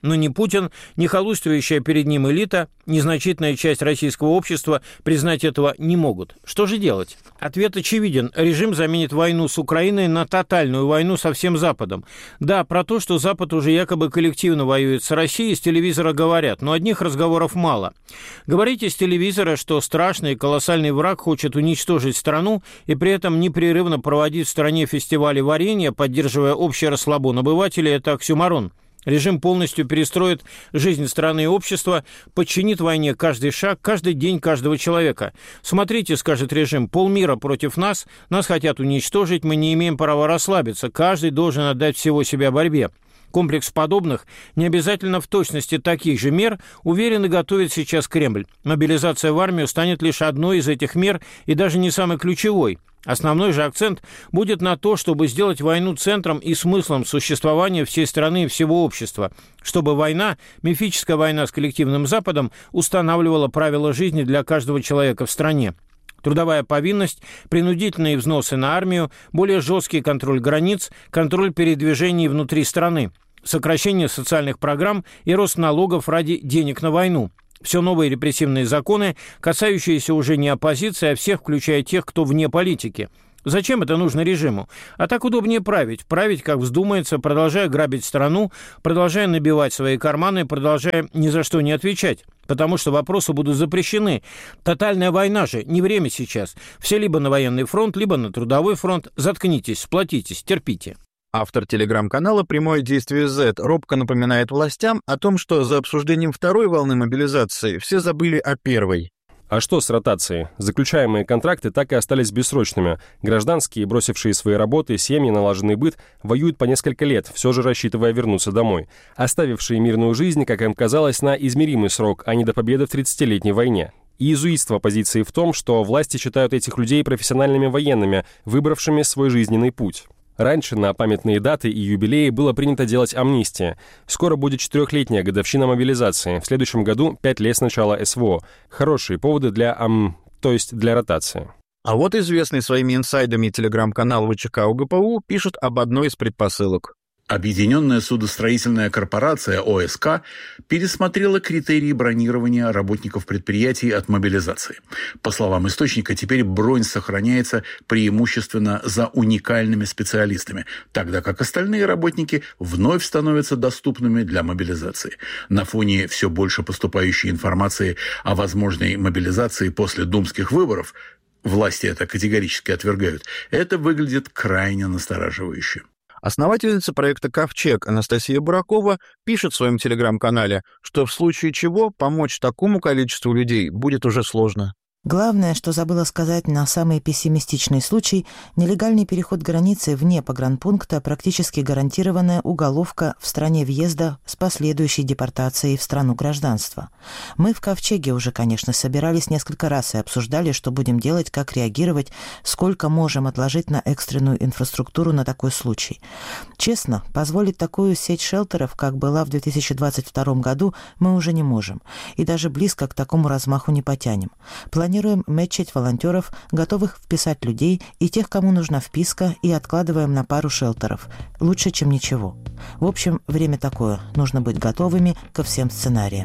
Speaker 11: Но ни Путин, ни халуйствующая перед ним элита, незначительная часть российского общества признать этого не могут. Что же делать? Ответ очевиден. Режим заменит войну с Украиной на тотальную войну со всем Западом. Да, про то, что Запад уже якобы коллективно воюет с Россией, с телевизора говорят, но одних разговоров мало. Говорите с телевизора, что страшный колоссальный враг хочет уничтожить страну и при этом непрерывно проводить в стране фестивали варенья, поддерживая общий расслабон обывателей, это оксюморон. Режим полностью перестроит жизнь страны и общества, подчинит войне каждый шаг, каждый день каждого человека. Смотрите, скажет режим, полмира против нас, нас хотят уничтожить, мы не имеем права расслабиться, каждый должен отдать всего себя борьбе. Комплекс подобных, не обязательно в точности таких же мер, уверенно готовит сейчас Кремль. Мобилизация в армию станет лишь одной из этих мер и даже не самой ключевой. Основной же акцент будет на то, чтобы сделать войну центром и смыслом существования всей страны и всего общества, чтобы война, мифическая война с коллективным Западом, устанавливала правила жизни для каждого человека в стране. Трудовая повинность, принудительные взносы на армию, более жесткий контроль границ, контроль передвижений внутри страны, сокращение социальных программ и рост налогов ради денег на войну. Все новые репрессивные законы, касающиеся уже не оппозиции, а всех, включая тех, кто вне политики. Зачем это нужно режиму? А так удобнее править. Править, как вздумается, продолжая грабить страну, продолжая набивать свои карманы, продолжая ни за что не отвечать. Потому что вопросы будут запрещены. Тотальная война же, не время сейчас. Все либо на военный фронт, либо на трудовой фронт. Заткнитесь, сплотитесь, терпите.
Speaker 10: Автор телеграм-канала «Прямое действие зет» робко напоминает властям о том, что за обсуждением второй волны мобилизации все забыли о первой.
Speaker 15: А что с ротацией? Заключаемые контракты так и остались бессрочными. Гражданские, бросившие свои работы, семьи, налаженный быт, воюют по несколько лет, все же рассчитывая вернуться домой. Оставившие мирную жизнь, как им казалось, на измеримый срок, а не до победы в тридцатилетней войне. И иезуитство оппозиции в том, что власти считают этих людей профессиональными военными, выбравшими свой жизненный путь. Раньше на памятные даты и юбилеи было принято делать амнистия. Скоро будет четырехлетняя годовщина мобилизации. В следующем году пять лет с начала СВО. Хорошие поводы для ам... то есть для ротации.
Speaker 10: А вот известный своими инсайдами телеграм-канал ВЧК УГПУ пишет об одной из предпосылок.
Speaker 16: Объединенная судостроительная корпорация ОСК пересмотрела критерии бронирования работников предприятий от мобилизации. По словам источника, теперь бронь сохраняется преимущественно за уникальными специалистами, тогда как остальные работники вновь становятся доступными для мобилизации. На фоне все больше поступающей информации о возможной мобилизации после думских выборов, власти это категорически отвергают, это выглядит крайне настораживающе.
Speaker 10: Основательница проекта «Ковчег» Анастасия Буракова пишет в своем телеграм-канале, что в случае чего помочь такому количеству людей будет уже сложно.
Speaker 17: Главное, что забыла сказать на самый пессимистичный случай, нелегальный переход границы вне погранпункта практически гарантированная уголовка в стране въезда с последующей депортацией в страну гражданства. Мы в «Ковчеге» уже, конечно, собирались несколько раз и обсуждали, что будем делать, как реагировать, сколько можем отложить на экстренную инфраструктуру на такой случай. Честно, позволить такую сеть шелтеров, как была в две тысячи двадцать втором году, мы уже не можем. И даже близко к такому размаху не потянем. Планируем мэтчить волонтеров, готовых вписать людей и тех, кому нужна вписка, и откладываем на пару шелтеров. Лучше, чем ничего. В общем, время такое. Нужно быть готовыми ко всем сценариям.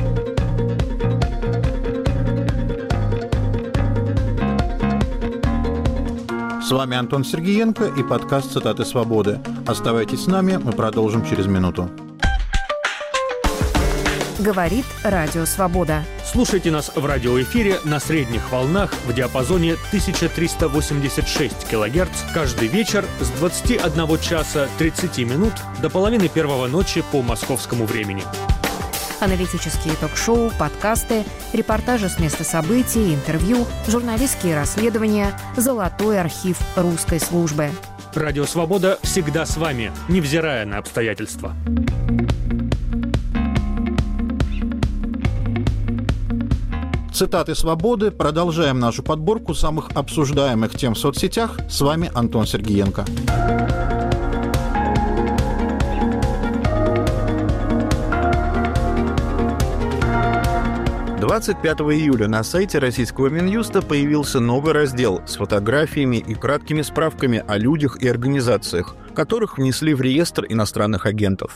Speaker 10: С вами Антон Сергеенко и подкаст «Цитаты свободы». Оставайтесь с нами, мы продолжим через минуту.
Speaker 8: Говорит Радио Свобода.
Speaker 9: Слушайте нас в радиоэфире на средних волнах в диапазоне тысяча триста восемьдесят шесть килогерц каждый вечер с двадцати одного часа тридцати минут до половины первого ночи по московскому времени.
Speaker 8: Аналитические ток-шоу, подкасты, репортажи с места событий, интервью, журналистские расследования, золотой архив русской службы.
Speaker 9: Радио Свобода всегда с вами, невзирая на обстоятельства.
Speaker 10: Цитаты свободы. Продолжаем нашу подборку самых обсуждаемых тем в соцсетях. С вами Антон Сергеенко. двадцать пятого июля на сайте российского Минюста появился новый раздел с фотографиями и краткими справками о людях и организациях, которых внесли в реестр иностранных агентов.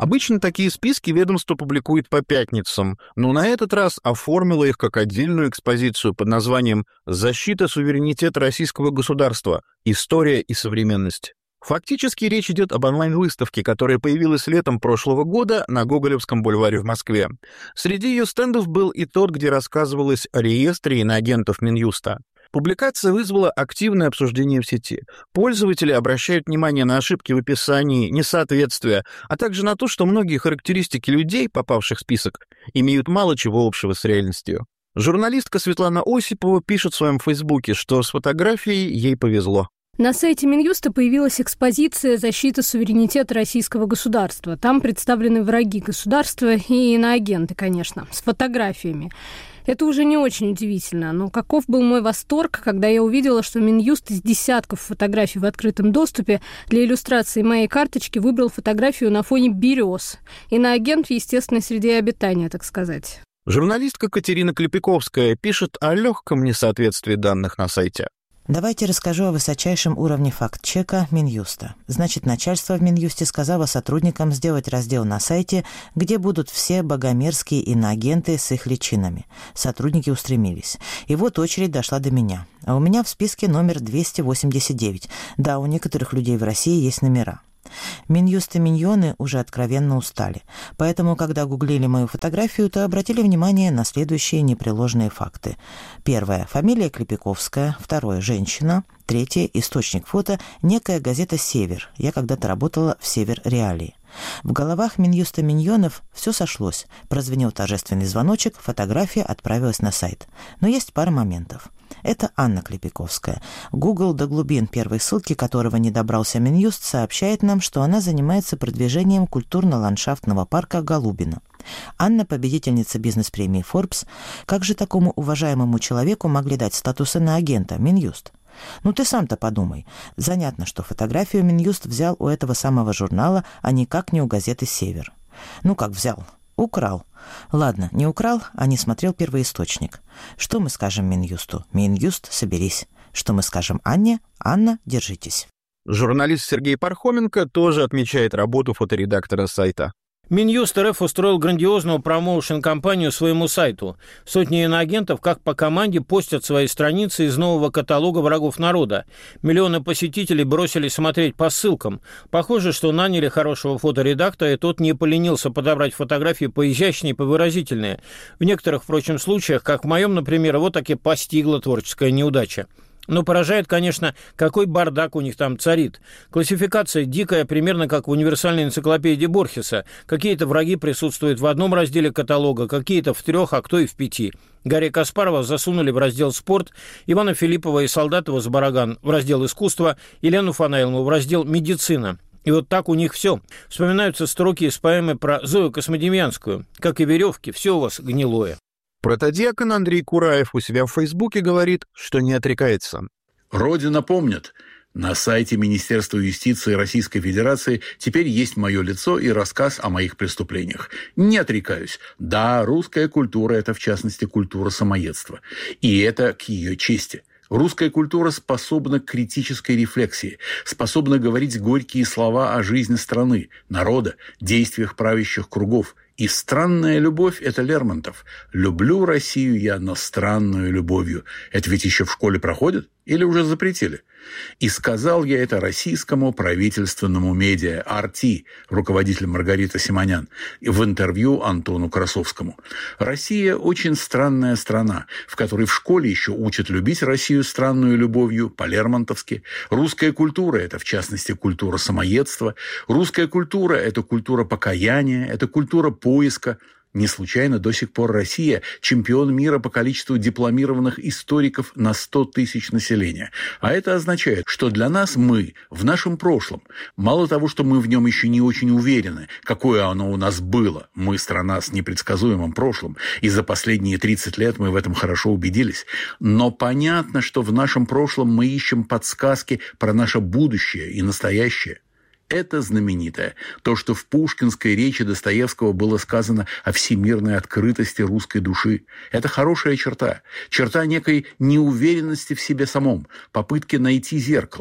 Speaker 10: Обычно такие списки ведомство публикует по пятницам, но на этот раз оформило их как отдельную экспозицию под названием «Защита суверенитета российского государства. История и современность». Фактически речь идет об онлайн-выставке, которая появилась летом прошлого года на Гоголевском бульваре в Москве. Среди ее стендов был и тот, где рассказывалось о реестре иноагентов Минюста. Публикация вызвала активное обсуждение в сети. Пользователи обращают внимание на ошибки в описании, несоответствия, а также на то, что многие характеристики людей, попавших в список, имеют мало чего общего с реальностью. Журналистка Светлана Осипова пишет в своем фейсбуке, что с фотографией ей повезло.
Speaker 18: На сайте Минюста появилась экспозиция «Защита суверенитета российского государства». Там представлены враги государства и иноагенты, конечно, с фотографиями. Это уже не очень удивительно, но каков был мой восторг, когда я увидела, что Минюст из десятков фотографий в открытом доступе для иллюстрации моей карточки выбрал фотографию на фоне берез. Иноагент в естественной среде обитания, так сказать.
Speaker 10: Журналистка Катерина Клепиковская пишет о легком несоответствии данных на сайте.
Speaker 17: Давайте расскажу о высочайшем уровне факт-чека Минюста. Значит, начальство в Минюсте сказало сотрудникам сделать раздел на сайте, где будут все богомерзкие иноагенты с их личинами. Сотрудники устремились. И вот очередь дошла до меня. А у меня в списке номер двести восемьдесят девять. Да, у некоторых людей в России есть номера. Минюст и миньоны уже откровенно устали. Поэтому, когда гуглили мою фотографию, то обратили внимание на следующие непреложные факты. Первое. Фамилия Клепиковская. Второе. Женщина. Третье. Источник фото. Некая газета «Север». Я когда-то работала в «Север Реалии». В головах Минюста миньонов все сошлось. Прозвенел торжественный звоночек, фотография отправилась на сайт. Но есть пара моментов. Это Анна Клепиковская. Google до глубин первой ссылки, которого не добрался Минюст, сообщает нам, что она занимается продвижением культурно-ландшафтного парка Голубино. Анна – победительница бизнес-премии Forbes. Как же такому уважаемому человеку могли дать статус иноагента Минюст? Ну ты сам-то подумай. Занятно, что фотографию Минюст взял у этого самого журнала, а никак не у газеты «Север». Ну как взял? Украл. Ладно, не украл, а не смотрел первоисточник. Что мы скажем Минюсту? Минюст, соберись. Что мы скажем Анне? Анна, держитесь.
Speaker 10: Журналист Сергей Пархоменко тоже отмечает работу фоторедактора сайта.
Speaker 11: Минюст РФ устроил грандиозную промоушен-кампанию своему сайту. Сотни иноагентов, как по команде, постят свои страницы из нового каталога врагов народа. Миллионы посетителей бросились смотреть по ссылкам. Похоже, что наняли хорошего фоторедактора, и тот не поленился подобрать фотографии поизящнее и повыразительнее. В некоторых, впрочем, случаях, как в моем, например, вот таки постигла творческая неудача. Но поражает, конечно, какой бардак у них там царит. Классификация дикая, примерно как в универсальной энциклопедии Борхеса. Какие-то враги присутствуют в одном разделе каталога, какие-то в трех, а кто и в пяти. Гарри Каспарова засунули в раздел «Спорт», Ивана Филиппова и Солдатова с «Бараган» в раздел «Искусство», Елену Фанаилову в раздел «Медицина». И вот так у них все. Вспоминаются строки из поэмы про Зою Космодемьянскую. Как и веревки, все у вас гнилое.
Speaker 10: Протодиакон Андрей Кураев у себя в Фейсбуке говорит, что не отрекается.
Speaker 16: Родина помнит. На сайте Министерства юстиции Российской Федерации теперь есть мое лицо и рассказ о моих преступлениях. Не отрекаюсь. Да, русская культура – это, в частности, культура самоедства. И это к ее чести. Русская культура способна к критической рефлексии, способна говорить горькие слова о жизни страны, народа, действиях правящих кругов. И странная любовь – это Лермонтов. «Люблю Россию я, но странную любовью». Это ведь еще в школе проходит? Или уже запретили? И сказал я это российскому правительственному медиа ар ти, руководитель Маргарита Симонян, в интервью Антону Красовскому. Россия – очень странная страна, в которой в школе еще учат любить Россию странную любовью, по-лермонтовски. Русская культура – это, в частности, культура самоедства. Русская культура – это культура покаяния, это культура поиска. Не случайно до сих пор Россия – чемпион мира по количеству дипломированных историков на сто тысяч населения. А это означает, что для нас мы в нашем прошлом, мало того, что мы в нем еще не очень уверены, какое оно у нас было, мы страна с непредсказуемым прошлым, и за последние тридцать лет мы в этом хорошо убедились, но понятно, что в нашем прошлом мы ищем подсказки про наше будущее и настоящее. Это знаменитое. То, что в пушкинской речи Достоевского было сказано о всемирной открытости русской души. Это хорошая черта. Черта некой неуверенности в себе самом, попытки найти зеркало.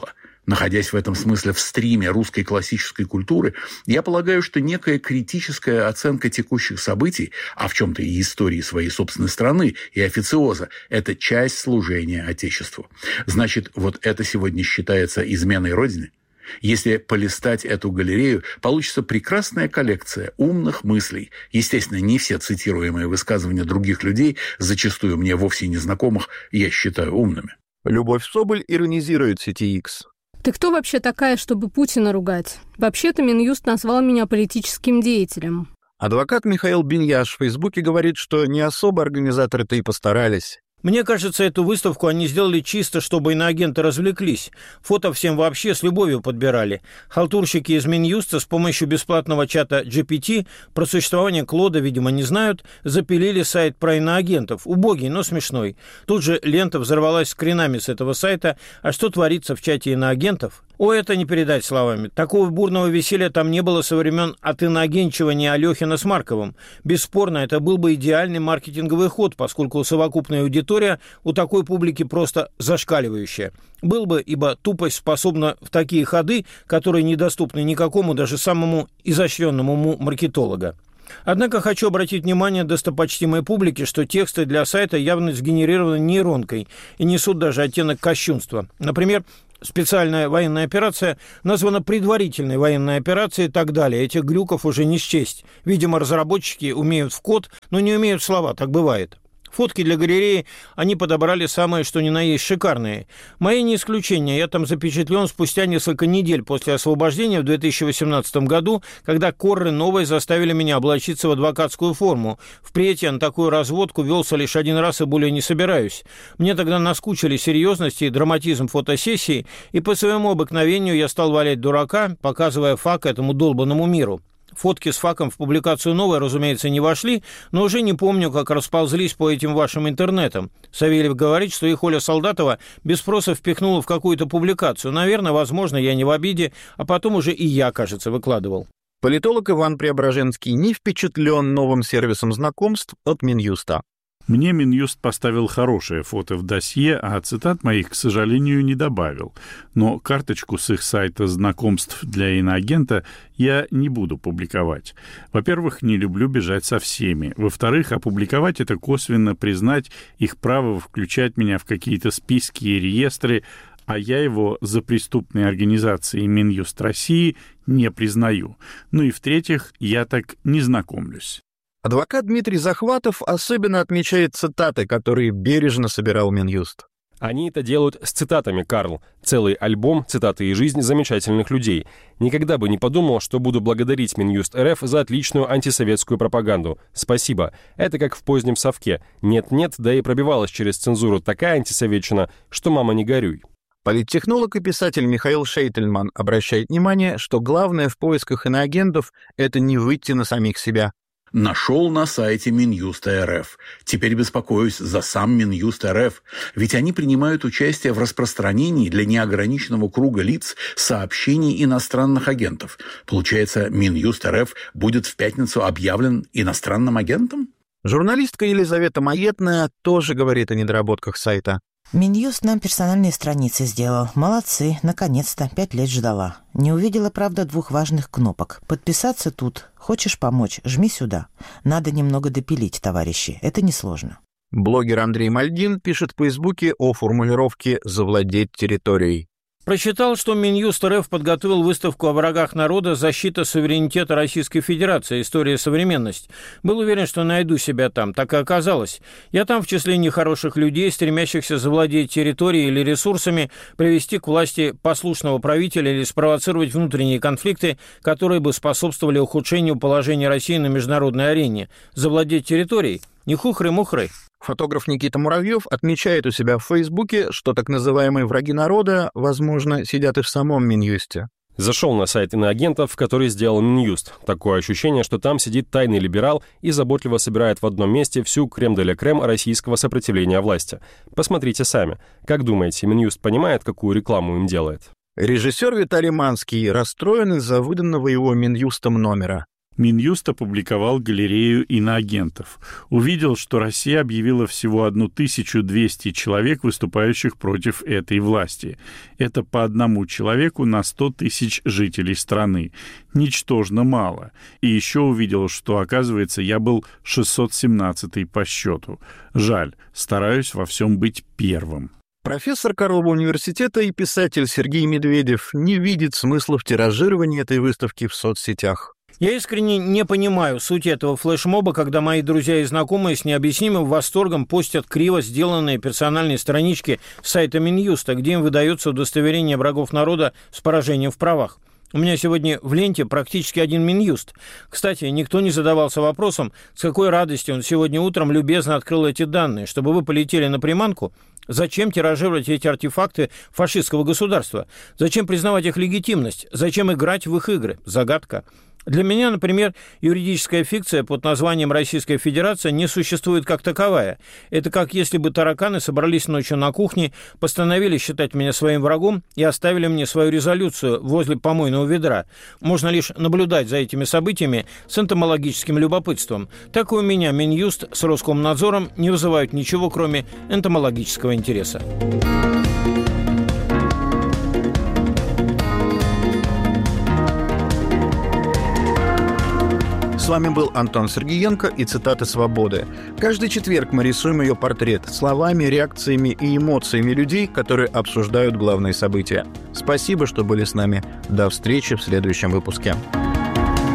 Speaker 16: Находясь в этом смысле в стриме русской классической культуры, я полагаю, что некая критическая оценка текущих событий, а в чем-то и истории своей собственной страны, и официоза – это часть служения Отечеству. Значит, вот это сегодня считается изменой Родине? Если полистать эту галерею, получится прекрасная коллекция умных мыслей. Естественно, не все цитируемые высказывания других людей, зачастую мне вовсе незнакомых, я считаю умными.
Speaker 10: Любовь Соболь иронизирует в сети X.
Speaker 18: Ты кто вообще такая, чтобы Путина ругать? Вообще-то Минюст назвал меня политическим деятелем.
Speaker 10: Адвокат Михаил Биньяш в Фейсбуке говорит, что не особо организаторы-то и постарались.
Speaker 11: Мне кажется, эту выставку они сделали чисто, чтобы иноагенты развлеклись. Фото всем вообще с любовью подбирали. Халтурщики из Минюста с помощью бесплатного чата джи пи ти, про существование Клода, видимо, не знают, запилили сайт про иноагентов. Убогий, но смешной. Тут же лента взорвалась скринами с этого сайта. А что творится в чате иноагентов? О, это не передать словами. Такого бурного веселья там не было со времен отиноагенчивания Алёхина с Марковым. Бесспорно, это был бы идеальный маркетинговый ход, поскольку совокупная аудитория у такой публики просто зашкаливающая. Был бы, ибо тупость способна в такие ходы, которые недоступны никакому, даже самому изощренному уму маркетолога. Однако хочу обратить внимание достопочтимой публики, что тексты для сайта явно сгенерированы нейронкой и несут даже оттенок кощунства. Например, специальная военная операция названа предварительной военной операцией и так далее. Этих глюков уже не счесть. Видимо, разработчики умеют в код, но не умеют в слова, так бывает. Фотки для галереи они подобрали самые, что ни на есть, шикарные. Мои не исключение. Я там запечатлен спустя несколько недель после освобождения в две тысячи восемнадцатом году, когда корры новые заставили меня облачиться в адвокатскую форму. Впредь я на такую разводку велся лишь один раз и более не собираюсь. Мне тогда наскучили серьезность и драматизм фотосессии, и по своему обыкновению я стал валять дурака, показывая фак этому долбанному миру. Фотки с факом в публикацию новой, разумеется, не вошли, но уже не помню, как расползлись по этим вашим интернетам. Савельев говорит, что их Оля Солдатова без спроса впихнула в какую-то публикацию. Наверное, возможно, я не в обиде, а потом уже и я, кажется, выкладывал.
Speaker 10: Политолог Иван Преображенский не впечатлен новым сервисом знакомств от Минюста.
Speaker 12: Мне Минюст поставил хорошее фото в досье, а цитат моих, к сожалению, не добавил. Но карточку с их сайта знакомств для иноагента я не буду публиковать. Во-первых, не люблю бежать со всеми. Во-вторых, опубликовать — это косвенно признать их право включать меня в какие-то списки и реестры, а я его за преступные организации Минюст России не признаю. Ну и в-третьих, я так не знакомлюсь.
Speaker 10: Адвокат Дмитрий Захватов особенно отмечает цитаты, которые бережно собирал Минюст.
Speaker 15: Они это делают с цитатами, Карл. Целый альбом «Цитаты и жизнь замечательных людей». Никогда бы не подумал, что буду благодарить Минюст РФ за отличную антисоветскую пропаганду. Спасибо. Это как в позднем совке. Нет-нет, да и пробивалась через цензуру такая антисоветчина, что мама не горюй.
Speaker 10: Политтехнолог и писатель Михаил Шейтельман обращает внимание, что главное в поисках иноагентов – это не выйти на самих себя.
Speaker 16: Нашел на сайте Минюста РФ. Теперь беспокоюсь за сам Минюст РФ, ведь они принимают участие в распространении для неограниченного круга лиц сообщений иностранных агентов. Получается, Минюст РФ будет в пятницу объявлен иностранным агентом?
Speaker 10: Журналистка Елизавета Маетная тоже говорит о недоработках сайта.
Speaker 17: Минюст нам персональные страницы сделал. Молодцы, наконец-то, пять лет ждала. Не увидела, правда, двух важных кнопок. Подписаться тут. Хочешь помочь? Жми сюда. Надо немного допилить, товарищи. Это несложно.
Speaker 10: Блогер Андрей Мальдин пишет в Фейсбуке о формулировке «завладеть территорией».
Speaker 11: Прочитал, что Минюст РФ подготовил выставку о врагах народа «Защита суверенитета Российской Федерации. История и современность». Был уверен, что найду себя там. Так и оказалось. Я там в числе нехороших людей, стремящихся завладеть территорией или ресурсами, привести к власти послушного правителя или спровоцировать внутренние конфликты, которые бы способствовали ухудшению положения России на международной арене. Завладеть территорией? Не хухры-мухры.
Speaker 10: Фотограф Никита Муравьев отмечает у себя в Фейсбуке, что так называемые враги народа, возможно, сидят и в самом Минюсте.
Speaker 15: Зашел на сайт иноагентов, который сделал Минюст. Такое ощущение, что там сидит тайный либерал и заботливо собирает в одном месте всю крем-де-ля-крем российского сопротивления власти. Посмотрите сами. Как думаете, Минюст понимает, какую рекламу им делает?
Speaker 10: Режиссер Виталий Манский расстроен из-за выданного его Минюстом номера.
Speaker 12: Минюст опубликовал галерею иноагентов. Увидел, что Россия объявила всего тысячу двести человек, выступающих против этой власти. Это по одному человеку на сто тысяч жителей страны. Ничтожно мало. И еще увидел, что, оказывается, я был шестьсот семнадцатый по счету. Жаль, стараюсь во всем быть первым.
Speaker 10: Профессор Карлова университета и писатель Сергей Медведев не видит смысла в тиражировании этой выставки в соцсетях.
Speaker 11: Я искренне не понимаю сути этого флешмоба, когда мои друзья и знакомые с необъяснимым восторгом постят криво сделанные персональные странички сайта Минюста, где им выдается удостоверение врагов народа с поражением в правах. У меня сегодня в ленте практически один Минюст. Кстати, никто не задавался вопросом, с какой радостью он сегодня утром любезно открыл эти данные, чтобы вы полетели на приманку. Зачем тиражировать эти артефакты фашистского государства? Зачем признавать их легитимность? Зачем играть в их игры? Загадка. Для меня, например, юридическая фикция под названием «Российская Федерация» не существует как таковая. Это как если бы тараканы собрались ночью на кухне, постановили считать меня своим врагом и оставили мне свою резолюцию возле помойного ведра. Можно лишь наблюдать за этими событиями с энтомологическим любопытством. Так и у меня Минюст с Роскомнадзором не вызывают ничего, кроме энтомологического интереса.
Speaker 10: С вами был Антон Сергеенко и цитаты «Свободы». Каждый четверг мы рисуем ее портрет словами, реакциями и эмоциями людей, которые обсуждают главные события. Спасибо, что были с нами. До встречи в следующем выпуске.